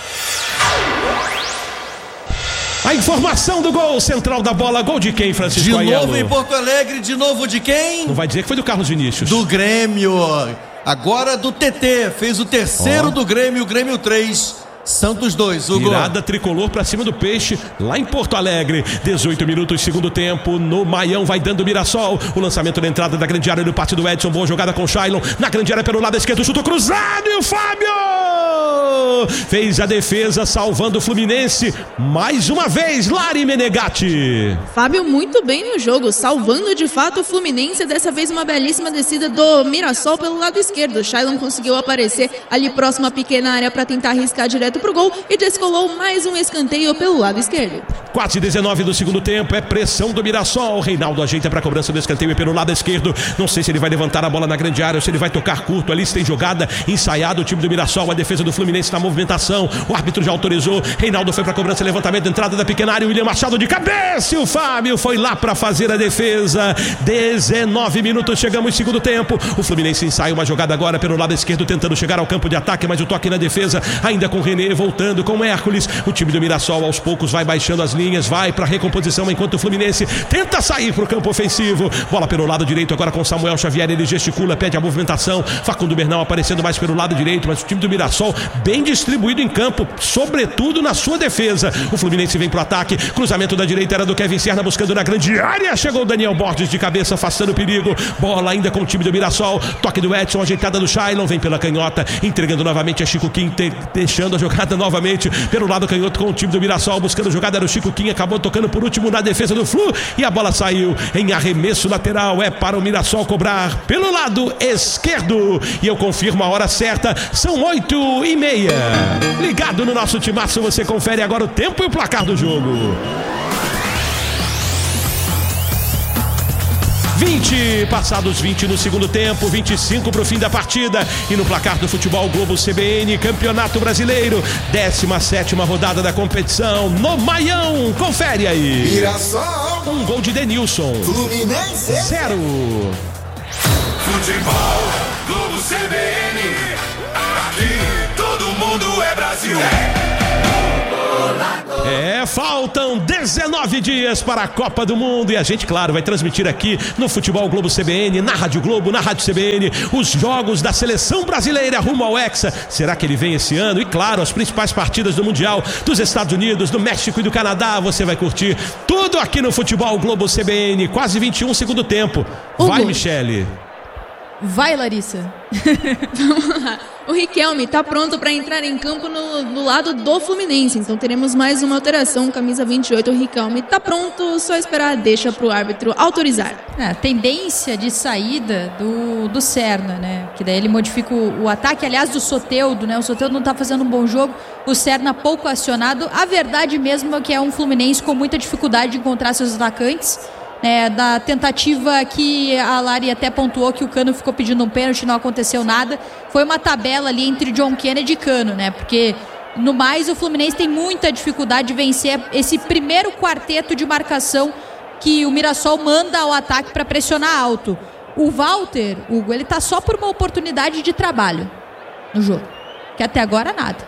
A informação do gol central da bola, gol de quem, Francisco De Aiello? novo em Porto Alegre, de novo de quem? Não vai dizer que foi do Carlos Vinícius. Do Grêmio. Agora do T T, fez o terceiro oh. do Grêmio, Grêmio três. Santos dois, Hugo. Virada tricolor pra cima do Peixe, lá em Porto Alegre. dezoito minutos, segundo tempo. No Maião vai dando o Mirassol. O lançamento da entrada da grande área no pátio do Edson. Boa jogada com o Shailon. Na grande área pelo lado esquerdo, chuto cruzado e o Fábio fez a defesa, salvando o Fluminense. Mais uma vez, Lari Menegatti. Fábio muito bem no jogo, salvando de fato o Fluminense. Dessa vez uma belíssima descida do Mirassol pelo lado esquerdo. O Shailon conseguiu aparecer ali próximo à pequena área para tentar arriscar direto pro gol e descolou mais um escanteio pelo lado esquerdo. Quase dezenove do segundo tempo, é pressão do Mirassol. Reinaldo ajeita para a cobrança do escanteio pelo lado esquerdo. Não sei se ele vai levantar a bola na grande área ou se ele vai tocar curto ali, se tem jogada ensaiada o time do Mirassol. A defesa do Fluminense na movimentação. O árbitro já autorizou. Reinaldo foi para a cobrança, levantamento, entrada da pequena área. William Machado de cabeça e o Fábio foi lá para fazer a defesa. dezenove minutos, chegamos segundo tempo. O Fluminense ensaia uma jogada agora pelo lado esquerdo, tentando chegar ao campo de ataque, mas o toque na defesa ainda com René voltando com Hércules. O time do Mirassol aos poucos vai baixando as linhas, vai para recomposição, enquanto o Fluminense tenta sair para o campo ofensivo. Bola pelo lado direito agora com Samuel Xavier, ele gesticula, pede a movimentação. Facundo Bernal aparecendo mais pelo lado direito, mas o time do Mirassol bem distribuído em campo, sobretudo na sua defesa. O Fluminense vem pro ataque, cruzamento da direita era do Kevin Serna, buscando na grande área, chegou o Daniel Borges de cabeça, afastando o perigo. Bola ainda com o time do Mirassol, toque do Edson, ajeitada do Shailon, vem pela canhota, entregando novamente a Chico Kim, te, deixando a jogada novamente pelo lado canhoto com o time do Mirassol, buscando jogada, era o Chico Kim, acabou tocando por último na defesa do Flu e a bola saiu em arremesso lateral, é para o Mirassol cobrar pelo lado esquerdo e eu confirmo a hora certa, são oito e meia. Ligado no nosso timaço, você confere agora o tempo e o placar do jogo. vinte, passados vinte no segundo tempo, vinte e cinco para o fim da partida. E no placar do Futebol Globo C B N, Campeonato Brasileiro, décima sétima rodada da competição, no Maião. Confere aí. Mirassol. Um gol de Denilson. Fluminense. Zero. Futebol Globo C B N. Aqui todo mundo é Brasil. É, faltam dezenove dias para a Copa do Mundo e a gente, claro, vai transmitir aqui no Futebol Globo C B N, na Rádio Globo, na Rádio C B N, os jogos da seleção brasileira rumo ao Hexa. Será que ele vem esse ano? E claro, as principais partidas do Mundial dos Estados Unidos, do México e do Canadá. Você vai curtir tudo aqui no Futebol Globo C B N. Quase vinte e um segundo tempo. Vai, Hugo. Michele. Vai, Larissa. Vamos lá. O Riquelme está pronto para entrar em campo no, no lado do Fluminense. Então teremos mais uma alteração. Camisa vinte e oito, o Riquelme está pronto. Só esperar, deixa para o árbitro autorizar. É, a tendência de saída do, do Serna, né? Que daí ele modifica o, o ataque. Aliás, do Soteldo, né? O Soteldo não está fazendo um bom jogo. O Serna pouco acionado. A verdade mesmo é que é um Fluminense com muita dificuldade de encontrar seus atacantes. É, da tentativa que a Lari até pontuou que o Cano ficou pedindo um pênalti, não aconteceu nada. Foi uma tabela ali entre John Kennedy e Cano, né? Porque no mais o Fluminense tem muita dificuldade de vencer esse primeiro quarteto de marcação que o Mirassol manda ao ataque para pressionar alto. O Walter, Hugo, ele tá só por uma oportunidade de trabalho no jogo, que até agora nada.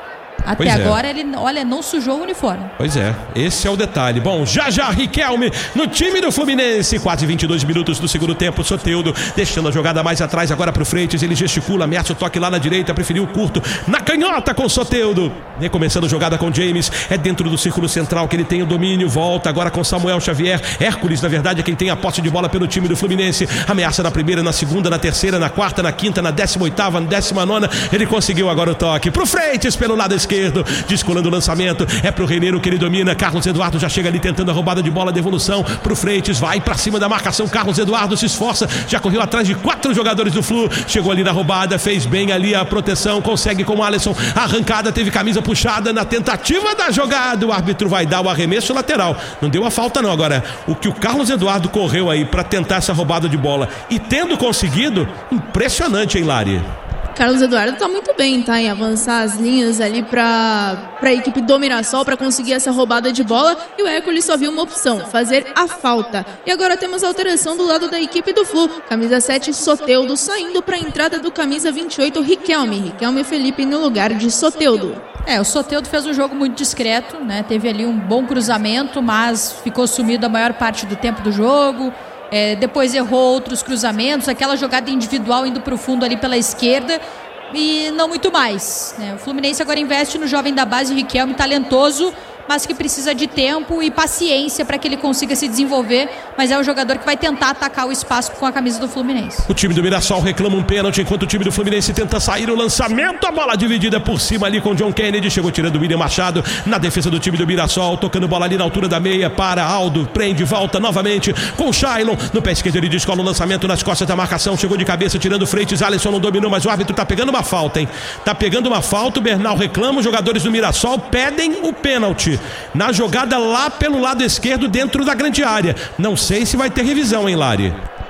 Até Pois é. agora ele, olha, não sujou o uniforme. Pois é, esse é o detalhe. Bom, já já Riquelme no time do Fluminense, quase vinte e dois minutos do segundo tempo, Soteldo deixando a jogada mais atrás agora pro Freitas, ele gesticula, ameaça o toque lá na direita, preferiu o curto, na canhota com Soteldo, recomeçando a jogada com James, é dentro do círculo central que ele tem o domínio, volta agora com Samuel Xavier, Hércules na verdade é quem tem a posse de bola pelo time do Fluminense, ameaça na primeira, na segunda, na terceira, na quarta, na quinta, na décima oitava, na décima nona, ele conseguiu agora o toque pro Freitas pelo lado esquerdo, descolando o lançamento, é pro Reneiro que ele domina, Carlos Eduardo já chega ali tentando a roubada de bola, devolução pro Freitas, vai pra cima da marcação, Carlos Eduardo se esforça, já correu atrás de quatro jogadores do Flu, chegou ali na roubada, fez bem ali a proteção, consegue com o Alisson, arrancada, teve camisa puxada na tentativa da jogada, o árbitro vai dar o arremesso lateral, não deu a falta não, agora, o que o Carlos Eduardo correu aí pra tentar essa roubada de bola e tendo conseguido, impressionante, hein, Lari? Carlos Eduardo tá muito bem, tá? Em avançar as linhas ali pra, pra equipe do Mirassol pra conseguir essa roubada de bola. E o Hércules só viu uma opção, fazer a falta. E agora temos a alteração do lado da equipe do Flu. Camisa sete, Soteldo, saindo pra entrada do camisa vinte e oito, Riquelme. Riquelme Felipe no lugar de Soteldo. É, o Soteldo fez um jogo muito discreto, né? Teve ali um bom cruzamento, mas ficou sumido a maior parte do tempo do jogo. É, depois errou outros cruzamentos, aquela jogada individual indo para o fundo ali pela esquerda e não muito mais, né? O Fluminense agora investe no jovem da base, Riquelme, talentoso, mas que precisa de tempo e paciência para que ele consiga se desenvolver, mas é um jogador que vai tentar atacar o espaço com a camisa do Fluminense. O time do Mirassol reclama um pênalti, enquanto o time do Fluminense tenta sair o lançamento, a bola dividida por cima ali com o John Kennedy, chegou tirando o William Machado na defesa do time do Mirassol, tocando bola ali na altura da meia para Aldo, prende, volta novamente com o Shailon, no pé esquerdo ele descola o lançamento nas costas da marcação, chegou de cabeça tirando o Freitas, Alisson não dominou, mas o árbitro tá pegando uma falta, hein? Tá pegando uma falta, o Bernal reclama, os jogadores do Mirassol pedem o pênalti na jogada lá pelo lado esquerdo dentro da grande área. Não sei se vai ter revisão, hein, Lari?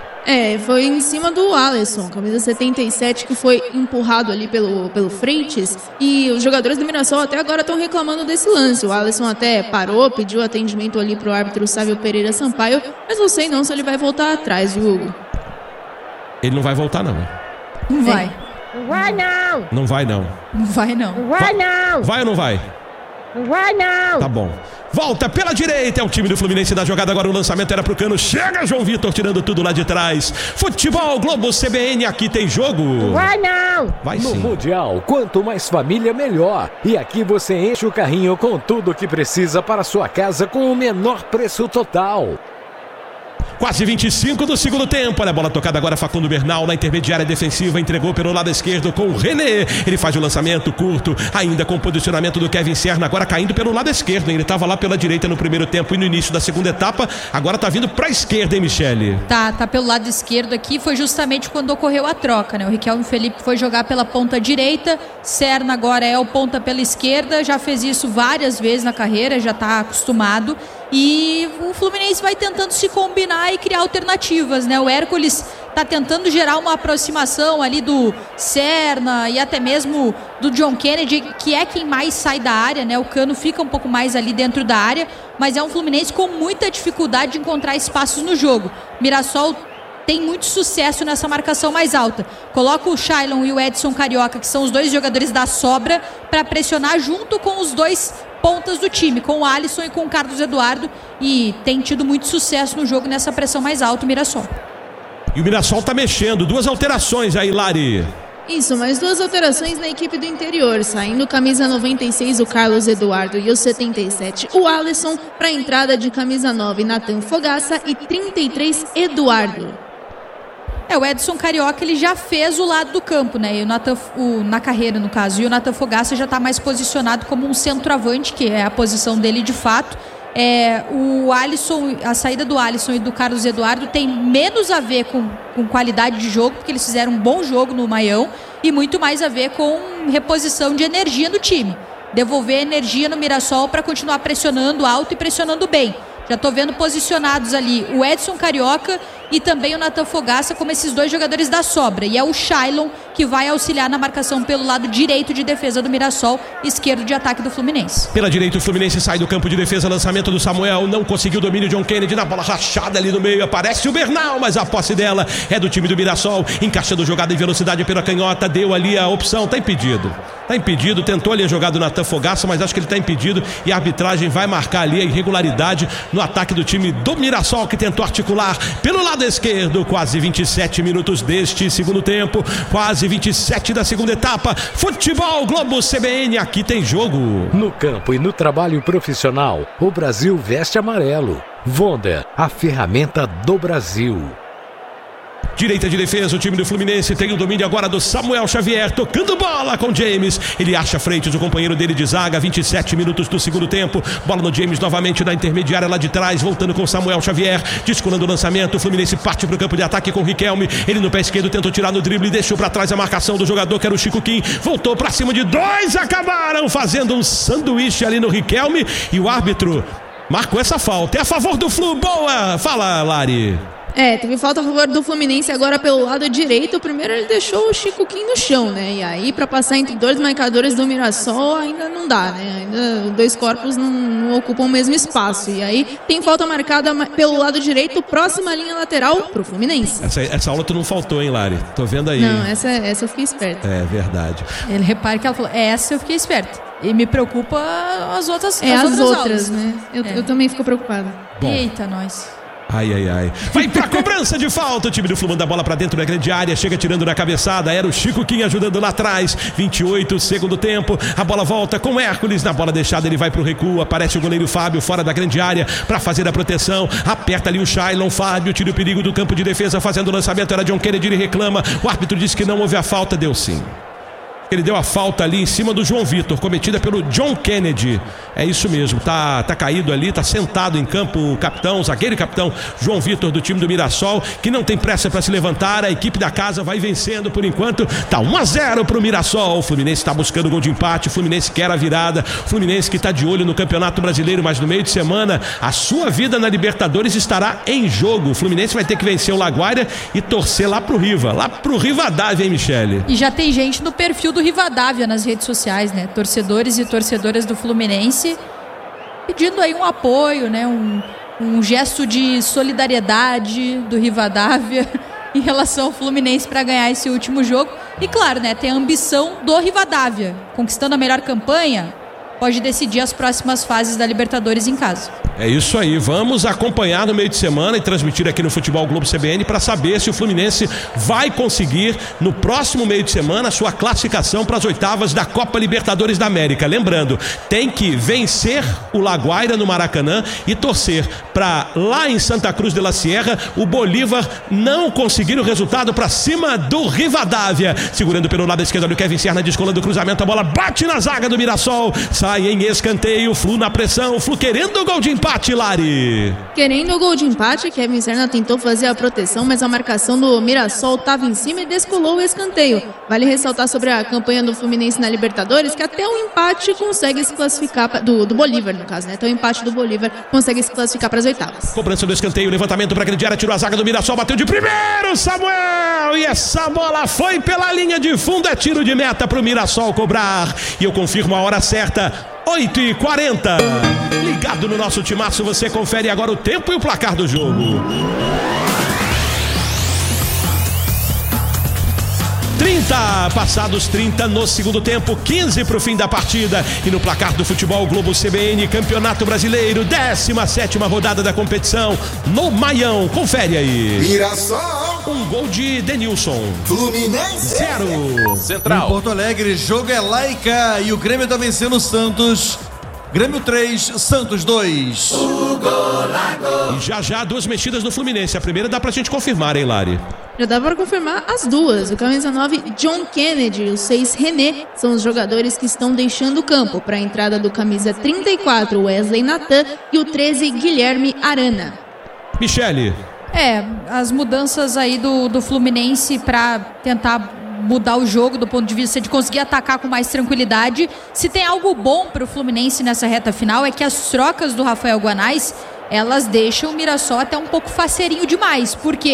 É, foi em cima do Alisson, camisa setenta e sete, que foi empurrado ali pelo, pelo Freitas. E os jogadores do Mirassol até agora estão reclamando desse lance. O Alisson até parou, pediu atendimento ali pro árbitro Sávio Pereira Sampaio, mas não sei não se ele vai voltar atrás, viu, Hugo? Ele não vai voltar, não. Não vai. Não vai, não. Não vai, não. Não vai, não. Não vai, não. Vai ou não vai? Não vai, não. Tá bom. Volta pela direita, é o time do Fluminense da jogada, agora o lançamento era pro Cano, chega João Vitor tirando tudo lá de trás. Futebol Globo C B N, aqui tem jogo. Não vai, não. Vai no sim. Mundial, quanto mais família, melhor. E aqui você enche o carrinho com tudo o que precisa para sua casa com o menor preço total. Quase vinte e cinco do segundo tempo. Olha a bola tocada agora, Facundo Bernal na intermediária defensiva, entregou pelo lado esquerdo com o René. Ele faz o lançamento curto, ainda com o posicionamento do Kevin Serna, agora caindo pelo lado esquerdo, hein? Ele estava lá pela direita no primeiro tempo e no início da segunda etapa, agora tá vindo pra esquerda, hein, Michele? Tá, tá pelo lado esquerdo aqui, foi justamente quando ocorreu a troca, né? O Riquelme Felipe foi jogar pela ponta direita, Serna agora é o ponta pela esquerda, já fez isso várias vezes na carreira, já tá acostumado. E o Fluminense vai tentando se combinar e criar alternativas, né? O Hércules tá tentando gerar uma aproximação ali do Serna e até mesmo do John Kennedy, que é quem mais sai da área, né? O Cano fica um pouco mais ali dentro da área, mas é um Fluminense com muita dificuldade de encontrar espaços no jogo. Mirassol tem muito sucesso nessa marcação mais alta. Coloca o Shailon e o Edson Carioca, que são os dois jogadores da sobra, para pressionar junto com os dois pontas do time, com o Alisson e com o Carlos Eduardo, e tem tido muito sucesso no jogo nessa pressão mais alta, o Mirassol. E o Mirassol tá mexendo, duas alterações aí, Lari. Isso, mais duas alterações na equipe do interior, saindo camisa noventa e seis o Carlos Eduardo e o setenta e sete o Alisson, para a entrada de camisa nove Nathan Fogaça e trinta e três Eduardo. É, o Edson Carioca, ele já fez o lado do campo, né? E o Nathan, o, na carreira, no caso. E o Nathan Fogaça já está mais posicionado como um centroavante, que é a posição dele de fato. É, o Alisson, a saída do Alisson e do Carlos Eduardo tem menos a ver com, com qualidade de jogo, porque eles fizeram um bom jogo no Maião, e muito mais a ver com reposição de energia no time. Devolver energia no Mirassol para continuar pressionando alto e pressionando bem. Já tô vendo posicionados ali o Edson Carioca e também o Nathan Fogaça como esses dois jogadores da sobra. E é o Shailon que vai auxiliar na marcação pelo lado direito de defesa do Mirassol, esquerdo de ataque do Fluminense. Pela direita o Fluminense sai do campo de defesa, lançamento do Samuel, não conseguiu o domínio de John Kennedy na bola rachada ali no meio, aparece o Bernal, mas a posse dela é do time do Mirassol, encaixando jogada em velocidade pela canhota, deu ali a opção, tá impedido, tá impedido, tentou ali a jogada do Natan Fogaça, mas acho que ele tá impedido e a arbitragem vai marcar ali a irregularidade no ataque do time do Mirassol, que tentou articular pelo lado esquerdo, quase vinte e sete minutos deste segundo tempo, quase vinte e sete da segunda etapa. Futebol Globo C B N, aqui tem jogo. No campo e no trabalho profissional, o Brasil veste amarelo. Vonda, a ferramenta do Brasil. Direita de defesa, o time do Fluminense tem o domínio agora do Samuel Xavier, tocando bola com James, ele acha Freitas, o companheiro dele de zaga, vinte e sete minutos do segundo tempo, bola no James novamente na intermediária lá de trás, voltando com Samuel Xavier, descolando o lançamento, o Fluminense parte para o campo de ataque com o Riquelme, ele no pé esquerdo tentou tirar no drible, deixou para trás a marcação do jogador que era o Chico Kim, voltou para cima de dois, acabaram fazendo um sanduíche ali no Riquelme e o árbitro marcou essa falta, é a favor do Flu, boa, fala Lari. É, teve falta a favor do Fluminense agora pelo lado direito. Primeiro ele deixou o Chico Kim no chão, né? E aí pra passar entre dois marcadores do Mirassol ainda não dá, né? Ainda dois corpos não, não ocupam o mesmo espaço. E aí tem falta marcada pelo lado direito, próxima linha lateral pro Fluminense. Essa, essa aula tu não faltou, hein, Lari? Tô vendo aí. Não, essa, essa eu fiquei esperta. É verdade. Ele repara que ela falou, essa eu fiquei esperta. E me preocupa as outras É, as, as outras, outras, aulas. né? Eu, É. eu também fico preocupada. Bom. Eita, nós. Ai, ai, ai. Vai pra cobrança de falta. O time do Flu manda a bola pra dentro da grande área. Chega tirando na cabeçada. Era o Chico Kim ajudando lá atrás. vinte e oito, segundo tempo. A bola volta com Hércules. Na bola deixada, ele vai pro recuo. Aparece o goleiro Fábio fora da grande área pra fazer a proteção. Aperta ali o Shailon. Fábio tira o perigo do campo de defesa. Fazendo o lançamento. Era John Kennedy. Ele reclama. O árbitro disse que não houve a falta. Deu sim. Ele deu a falta ali em cima do João Vitor, cometida pelo John Kennedy. É isso mesmo, tá, tá caído ali, tá sentado em campo o capitão, o zagueiro e capitão João Vitor do time do Mirassol, que não tem pressa para se levantar. A equipe da casa vai vencendo por enquanto. Tá um a zero pro Mirassol. O Fluminense está buscando gol de empate. O Fluminense quer a virada. O Fluminense que tá de olho no Campeonato Brasileiro, mas no meio de semana a sua vida na Libertadores estará em jogo. O Fluminense vai ter que vencer o Laguaira e torcer lá pro Riva, lá pro Rivadavia, hein, Michele? E já tem gente no perfil do Rivadavia nas redes sociais, né? Torcedores e torcedoras do Fluminense pedindo aí um apoio, né? Um, um gesto de solidariedade do Rivadavia em relação ao Fluminense para ganhar esse último jogo. E claro, né? Tem a ambição do Rivadavia, conquistando a melhor campanha, pode decidir as próximas fases da Libertadores em casa. É isso aí, vamos acompanhar no meio de semana e transmitir aqui no Futebol Globo C B N para saber se o Fluminense vai conseguir no próximo meio de semana a sua classificação para as oitavas da Copa Libertadores da América. Lembrando, tem que vencer o Laguaira no Maracanã e torcer para lá em Santa Cruz de la Sierra o Bolívar não conseguir o resultado para cima do Rivadavia. Segurando pelo lado esquerdo o Kevin Serna, descolando o cruzamento, a bola bate na zaga do Mirassol, sai em escanteio, o Flu na pressão, o Flu querendo o gol de empate, Lari. Querendo o gol de empate, Kevin Serna tentou fazer a proteção, mas a marcação do Mirassol estava em cima e descolou o escanteio. Vale ressaltar sobre a campanha do Fluminense na Libertadores, que até o empate consegue se classificar, pra, do, do Bolívar no caso, né? Até o empate do Bolívar consegue se classificar para as oitavas. Cobrança do escanteio, levantamento para a grande área, tirou a zaga do Mirassol, bateu de primeiro, Samuel! E essa bola foi pela linha de fundo, é tiro de meta para o Mirassol cobrar. E eu confirmo a hora certa, oito e quarenta. Ligado no nosso timaço, você confere agora o tempo e o placar do jogo. trinta, passados trinta no segundo tempo, quinze para o fim da partida. E no placar do Futebol Globo C B N, Campeonato Brasileiro, décima sétima rodada da competição, no Maião. Confere aí. Mirassol. Um gol de Denilson. Fluminense. Zero. Central. Em Porto Alegre, jogo é laica e o Grêmio tá vencendo o Santos. Grêmio três, Santos dois. E já já duas mexidas no Fluminense. A primeira dá pra gente confirmar, hein, Lari? Já dá para confirmar as duas. O camisa nove, John Kennedy, e o seis, René, são os jogadores que estão deixando o campo. Para a entrada do camisa trinta e quatro, Wesley Natan, e o treze, Guilherme Arana. Michele. É, as mudanças aí do, do Fluminense para tentar mudar o jogo do ponto de vista de conseguir atacar com mais tranquilidade. Se tem algo bom para o Fluminense nessa reta final é que as trocas do Rafael Guanais, elas deixam o Mirassol até um pouco faceirinho demais. Por quê?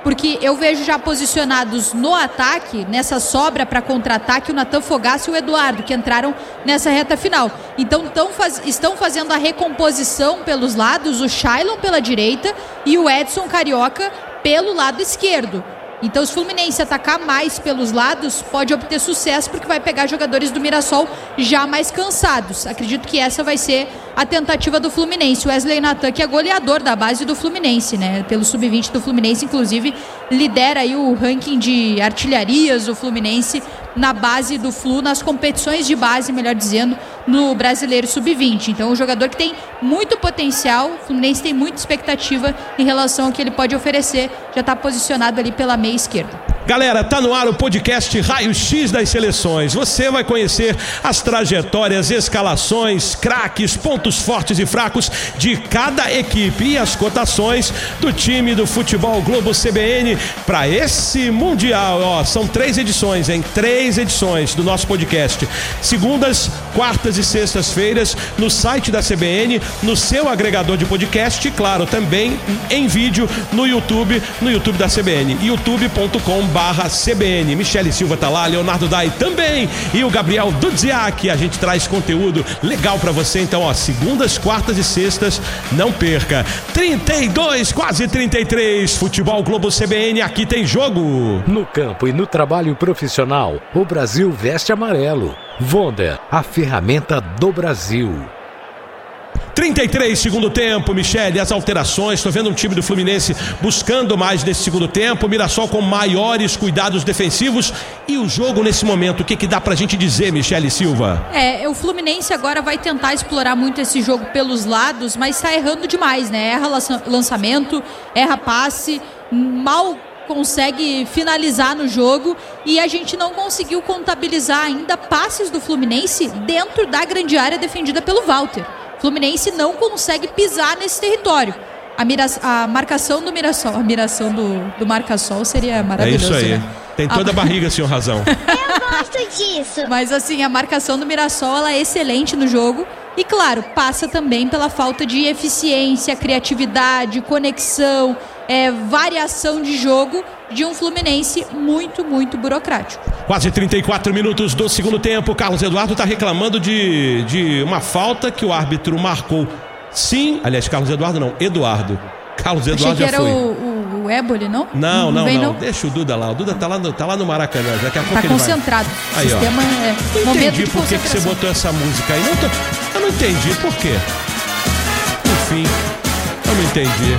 porque eu vejo já posicionados no ataque, nessa sobra para contra-ataque, o Natan Fogaça e o Eduardo, que entraram nessa reta final. Então tão faz, estão fazendo a recomposição pelos lados, o Shailon pela direita e o Edson Carioca pelo lado esquerdo. Então, se o Fluminense atacar mais pelos lados, pode obter sucesso, porque vai pegar jogadores do Mirassol já mais cansados. Acredito que essa vai ser a tentativa do Fluminense. O Wesley Natan, que é goleador da base do Fluminense, né? Pelo sub vinte do Fluminense, inclusive, lidera aí o ranking de artilharias do Fluminense na base do Flu, nas competições de base, melhor dizendo, no Brasileiro sub vinte. Então, um jogador que tem muito potencial, o Fluminense tem muita expectativa em relação ao que ele pode oferecer, já está posicionado ali pela meia esquerda. Galera, tá no ar o podcast Raio X das Seleções. Você vai conhecer as trajetórias, escalações, craques, pontos fortes e fracos de cada equipe e as cotações do time do Futebol Globo C B N para esse Mundial. Ó, são três edições, hein? Três edições do nosso podcast. Segundas, quartas e sextas-feiras no site da C B N, no seu agregador de podcast e, claro, também em vídeo no YouTube, no YouTube da C B N, youtube ponto com barra C B N. Michele Silva tá lá, Leonardo Dai também e o Gabriel Dudziak. A gente traz conteúdo legal pra você, então, ó, segundas, quartas e sextas, não perca. trinta e dois, quase trinta e três, Futebol Globo C B N, aqui tem jogo. No campo e no trabalho profissional, o Brasil veste amarelo. Wonder, a ferramenta do Brasil. trinta e três, segundo tempo, Michele, as alterações, estou vendo um time do Fluminense buscando mais nesse segundo tempo, Mirassol com maiores cuidados defensivos e o jogo nesse momento, o que que dá pra gente dizer, Michele Silva? É, o Fluminense agora vai tentar explorar muito esse jogo pelos lados, mas tá errando demais, né? Erra lançamento, erra passe, mal consegue finalizar no jogo e a gente não conseguiu contabilizar ainda passes do Fluminense dentro da grande área defendida pelo Walter. Fluminense não consegue pisar nesse território. A, mira, a marcação do Mirassol, a miração do, do Marcassol seria maravilhosa. É isso aí. Né? Tem toda a barriga, senhor Razão. Eu gosto disso. Mas assim, a marcação do Mirassol ela é excelente no jogo. E claro, passa também pela falta de eficiência, criatividade, conexão, é, variação de jogo de um Fluminense muito, muito burocrático. Quase trinta e quatro minutos do segundo tempo. Carlos Eduardo está reclamando de, de uma falta que o árbitro marcou. Sim, aliás, Carlos Eduardo não, Eduardo. Carlos Eduardo Achei que já era foi. O, o, o Éboli, não? Não, não, não, não, não. Deixa o Duda lá. O Duda tá lá no, tá lá no Maracanã. Daqui a pouco tá ele concentrado. vai. Aí, ó. Sistema é não momento entendi de por que, que você botou essa música aí. Não tô, eu não entendi por quê. Enfim, eu não entendi.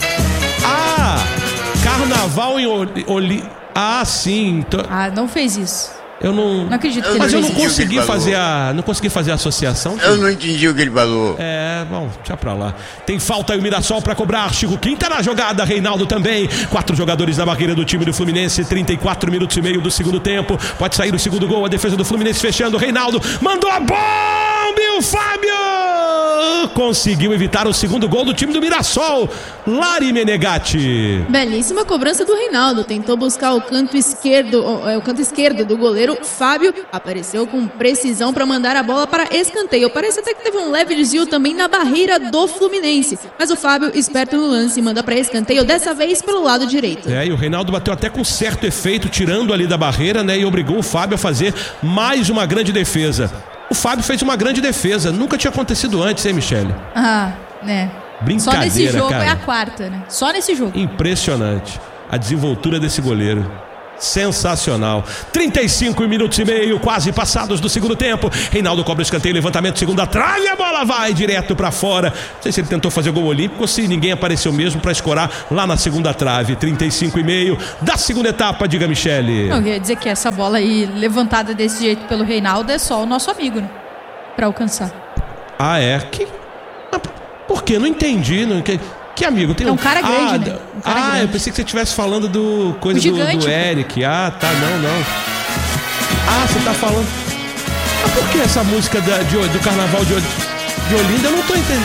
Ah! Carnaval em Oli... Ah, sim. Tô... Ah, não fez isso. Eu não... Não acredito que Mas ele eu não fez consegui isso. fazer a... Não consegui fazer a associação. Eu não entendi o que ele falou. É, bom, deixa pra lá. Tem falta aí o Mirassol pra cobrar. Chico Quinta na jogada, Reinaldo também. Quatro jogadores na barreira do time do Fluminense. trinta e quatro minutos e meio do segundo tempo. Pode sair o segundo gol. A defesa do Fluminense fechando. Reinaldo mandou a bomba e o Fábio conseguiu evitar o segundo gol do time do Mirassol. Lari Menegatti. Belíssima cobrança do Reinaldo. Tentou buscar o canto esquerdo, o canto esquerdo do goleiro Fábio. Apareceu com precisão para mandar a bola para escanteio. Parece até que teve um leve desvio também na barreira do Fluminense. Mas o Fábio, esperto no lance, manda para escanteio, dessa vez pelo lado direito. É, e o Reinaldo bateu até com certo efeito, tirando ali da barreira, né? E obrigou o Fábio a fazer mais uma grande defesa. O Fábio fez uma grande defesa. Nunca tinha acontecido antes, hein, Michele? Ah, né? Brincadeira, só nesse jogo cara. é a quarta, né? Só nesse jogo. Impressionante. A desenvoltura desse goleiro. Sensacional. trinta e cinco minutos e meio, quase passados do segundo tempo. Reinaldo cobra o escanteio, levantamento, segunda trave, a bola vai direto pra fora. Não sei se ele tentou fazer gol olímpico ou se ninguém apareceu mesmo pra escorar lá na segunda trave. trinta e cinco e meio da segunda etapa, diga, Michele. Não, eu ia dizer que essa bola aí levantada desse jeito pelo Reinaldo é só o nosso amigo, né? Pra alcançar. Ah, é? Que... Por quê? Não entendi. Não... Que amigo? Tem é um cara grande, ah, né? Um cara ah grande. Eu pensei que você estivesse falando do coisa o gigante, do, do Eric. Ah, tá, não, não. Ah, você tá falando... Ah, por que essa música da, de, do Carnaval de, de Olinda? Eu não tô entendendo.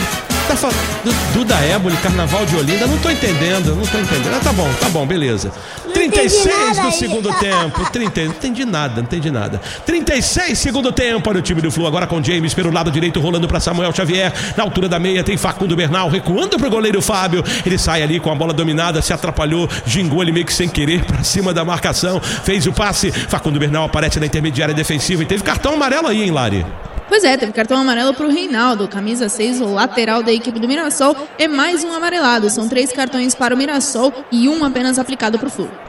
Tá falando do, Duda Éboli, Carnaval de Olinda, não tô entendendo, não tô entendendo. Ah, tá bom, tá bom, beleza. trinta e seis do segundo tempo. trinta, não entendi nada, não entendi nada. trinta e seis segundo tempo. Olha o time do Flu agora com James pelo lado direito, rolando para Samuel Xavier. Na altura da meia tem Facundo Bernal recuando pro goleiro Fábio. Ele sai ali com a bola dominada, se atrapalhou, gingou ele meio que sem querer para cima da marcação. Fez o passe. Facundo Bernal aparece na intermediária defensiva e teve cartão amarelo aí, hein, Lari? Pois é, teve cartão amarelo para o Reinaldo, camisa seis, o lateral da equipe do Mirassol, é mais um amarelado. São três cartões para o Mirassol e um apenas aplicado para o Flu.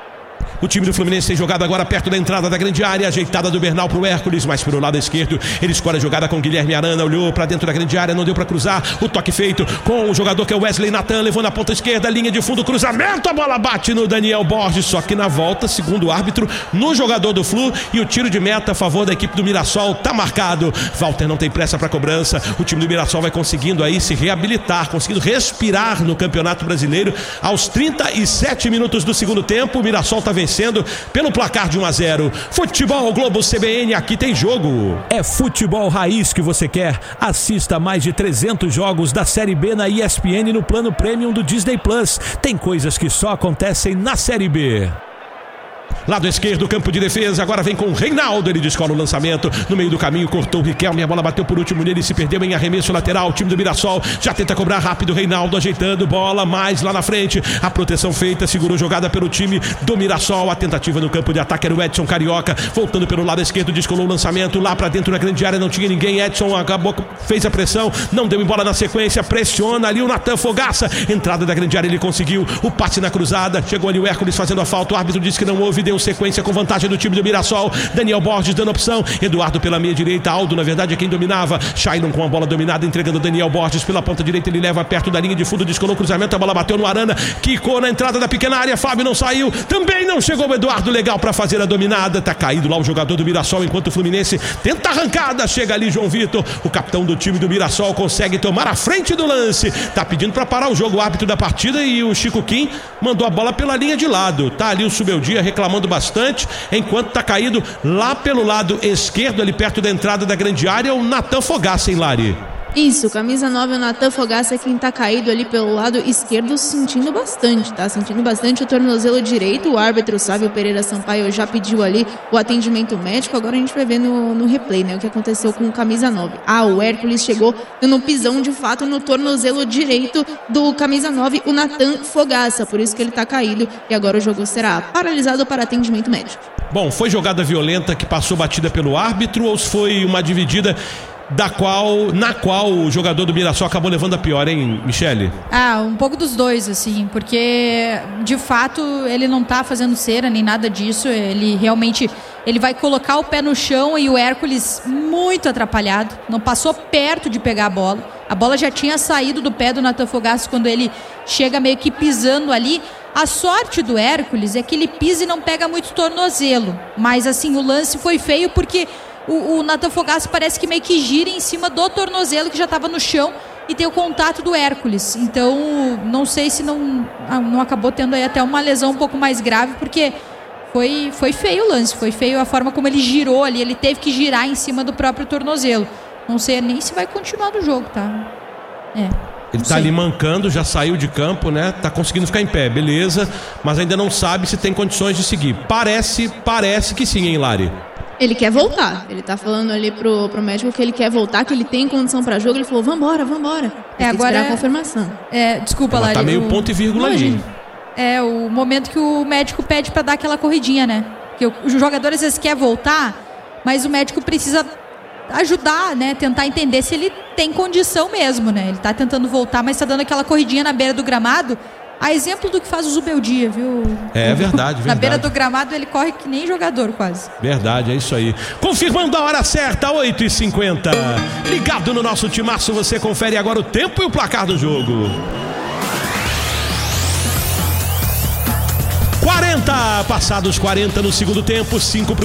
O time do Fluminense tem jogado agora perto da entrada da grande área, ajeitada do Bernal pro Hércules, mas pelo lado esquerdo ele escolhe a jogada com Guilherme Arana, olhou para dentro da grande área, não deu para cruzar, o toque feito com o jogador que é o Wesley Natan, levou na ponta esquerda, linha de fundo, cruzamento, a bola bate no Daniel Borges, só que na volta, segundo o árbitro, no jogador do Flu, e o tiro de meta a favor da equipe do Mirassol tá marcado. Walter não tem pressa para cobrança, o time do Mirassol vai conseguindo aí se reabilitar, conseguindo respirar no Campeonato Brasileiro. Aos trinta e sete minutos do segundo tempo, o Mirassol tá vencendo pelo placar de um a zero. Futebol Globo C B N, aqui tem jogo. É futebol raiz que você quer? Assista mais de trezentos jogos da Série B na E S P N no plano Premium do Disney Plus. Tem coisas que só acontecem na Série B. Lado esquerdo, campo de defesa, agora vem com o Reinaldo, ele descola o lançamento, no meio do caminho cortou o Riquelme, a bola bateu por último nele, se perdeu em arremesso lateral, o time do Mirassol já tenta cobrar rápido, Reinaldo ajeitando, bola mais lá na frente, a proteção feita, segurou jogada pelo time do Mirassol, a tentativa no campo de ataque era o Edson Carioca, voltando pelo lado esquerdo, descolou o lançamento, lá pra dentro da grande área, não tinha ninguém, Edson acabou, fez a pressão, não deu em bola na sequência, pressiona ali o Natan Fogaça, entrada da grande área, ele conseguiu, o passe na cruzada, chegou ali o Hércules fazendo a falta, o árbitro disse que não houve, deu sequência com vantagem do time do Mirassol. Daniel Borges dando opção, Eduardo pela meia direita, Aldo na verdade é quem dominava, Shailon com a bola dominada, entregando Daniel Borges pela ponta direita, ele leva perto da linha de fundo, descolou o cruzamento, a bola bateu no Arana, quicou na entrada da pequena área, Fábio não saiu, também não chegou o Eduardo legal para fazer a dominada, tá caído lá o jogador do Mirassol, enquanto o Fluminense tenta a arrancada, chega ali João Vitor, o capitão do time do Mirassol consegue tomar a frente do lance, tá pedindo para parar o jogo, o árbitro da partida, e o Chico Kim mandou a bola pela linha de lado, tá ali o Subeldia reclamando bastante, enquanto tá caído lá pelo lado esquerdo, ali perto da entrada da grande área, o Natan Fogaça, hein, Lari? Isso, camisa nove, o Natan Fogaça é quem tá caído ali pelo lado esquerdo, sentindo bastante, tá? Sentindo bastante o tornozelo direito. O árbitro Sávio Pereira Sampaio já pediu ali o atendimento médico. Agora a gente vai ver no, no replay, né? O que aconteceu com o camisa nove. Ah, o Hércules chegou no pisão de fato no tornozelo direito do camisa nove, o Natan Fogaça. Por isso que ele tá caído e agora o jogo será paralisado para atendimento médico. Bom, foi jogada violenta que passou batida pelo árbitro ou foi uma dividida da qual, na qual o jogador do Mirassol acabou levando a pior, hein, Michele? Ah, um pouco dos dois, assim, porque de fato ele não tá fazendo cera nem nada disso, ele realmente, ele vai colocar o pé no chão e o Hércules muito atrapalhado, não passou perto de pegar a bola, a bola já tinha saído do pé do Natan Fogaça quando ele chega meio que pisando ali. A sorte do Hércules é que ele pisa e não pega muito tornozelo, mas assim, o lance foi feio porque o, o Natan Fogaça parece que meio que gira em cima do tornozelo que já estava no chão e tem o contato do Hércules. Então, não sei se não, não acabou tendo aí até uma lesão um pouco mais grave, porque foi, foi feio o lance, foi feio a forma como ele girou ali, ele teve que girar em cima do próprio tornozelo. Não sei nem se vai continuar no jogo, tá? É. Ele tá ali mancando, já saiu de campo, né? Tá conseguindo ficar em pé, beleza, mas ainda não sabe se tem condições de seguir. Parece, parece que sim, hein, Lari? Ele quer voltar, ele tá falando ali pro, pro médico que ele quer voltar, que ele tem condição pra jogo, ele falou, vambora, vambora. É, agora a confirmação. É, desculpa, Lari. Tá meio o... ponto e vírgula ali. É, o momento que o médico pede pra dar aquela corridinha, né? Porque o jogador às vezes quer voltar, mas o médico precisa ajudar, né? Tentar entender se ele tem condição mesmo, né? Ele tá tentando voltar, mas tá dando aquela corridinha na beira do gramado. A exemplo do que faz o Zubeldia, viu? É verdade, verdade. Na beira do gramado ele corre que nem jogador quase. Verdade, é isso aí. Confirmando a hora certa, oito e cinquenta. Ligado no nosso timaço, você confere agora o tempo e o placar do jogo. quarenta, passados quarenta no segundo tempo, cinco pro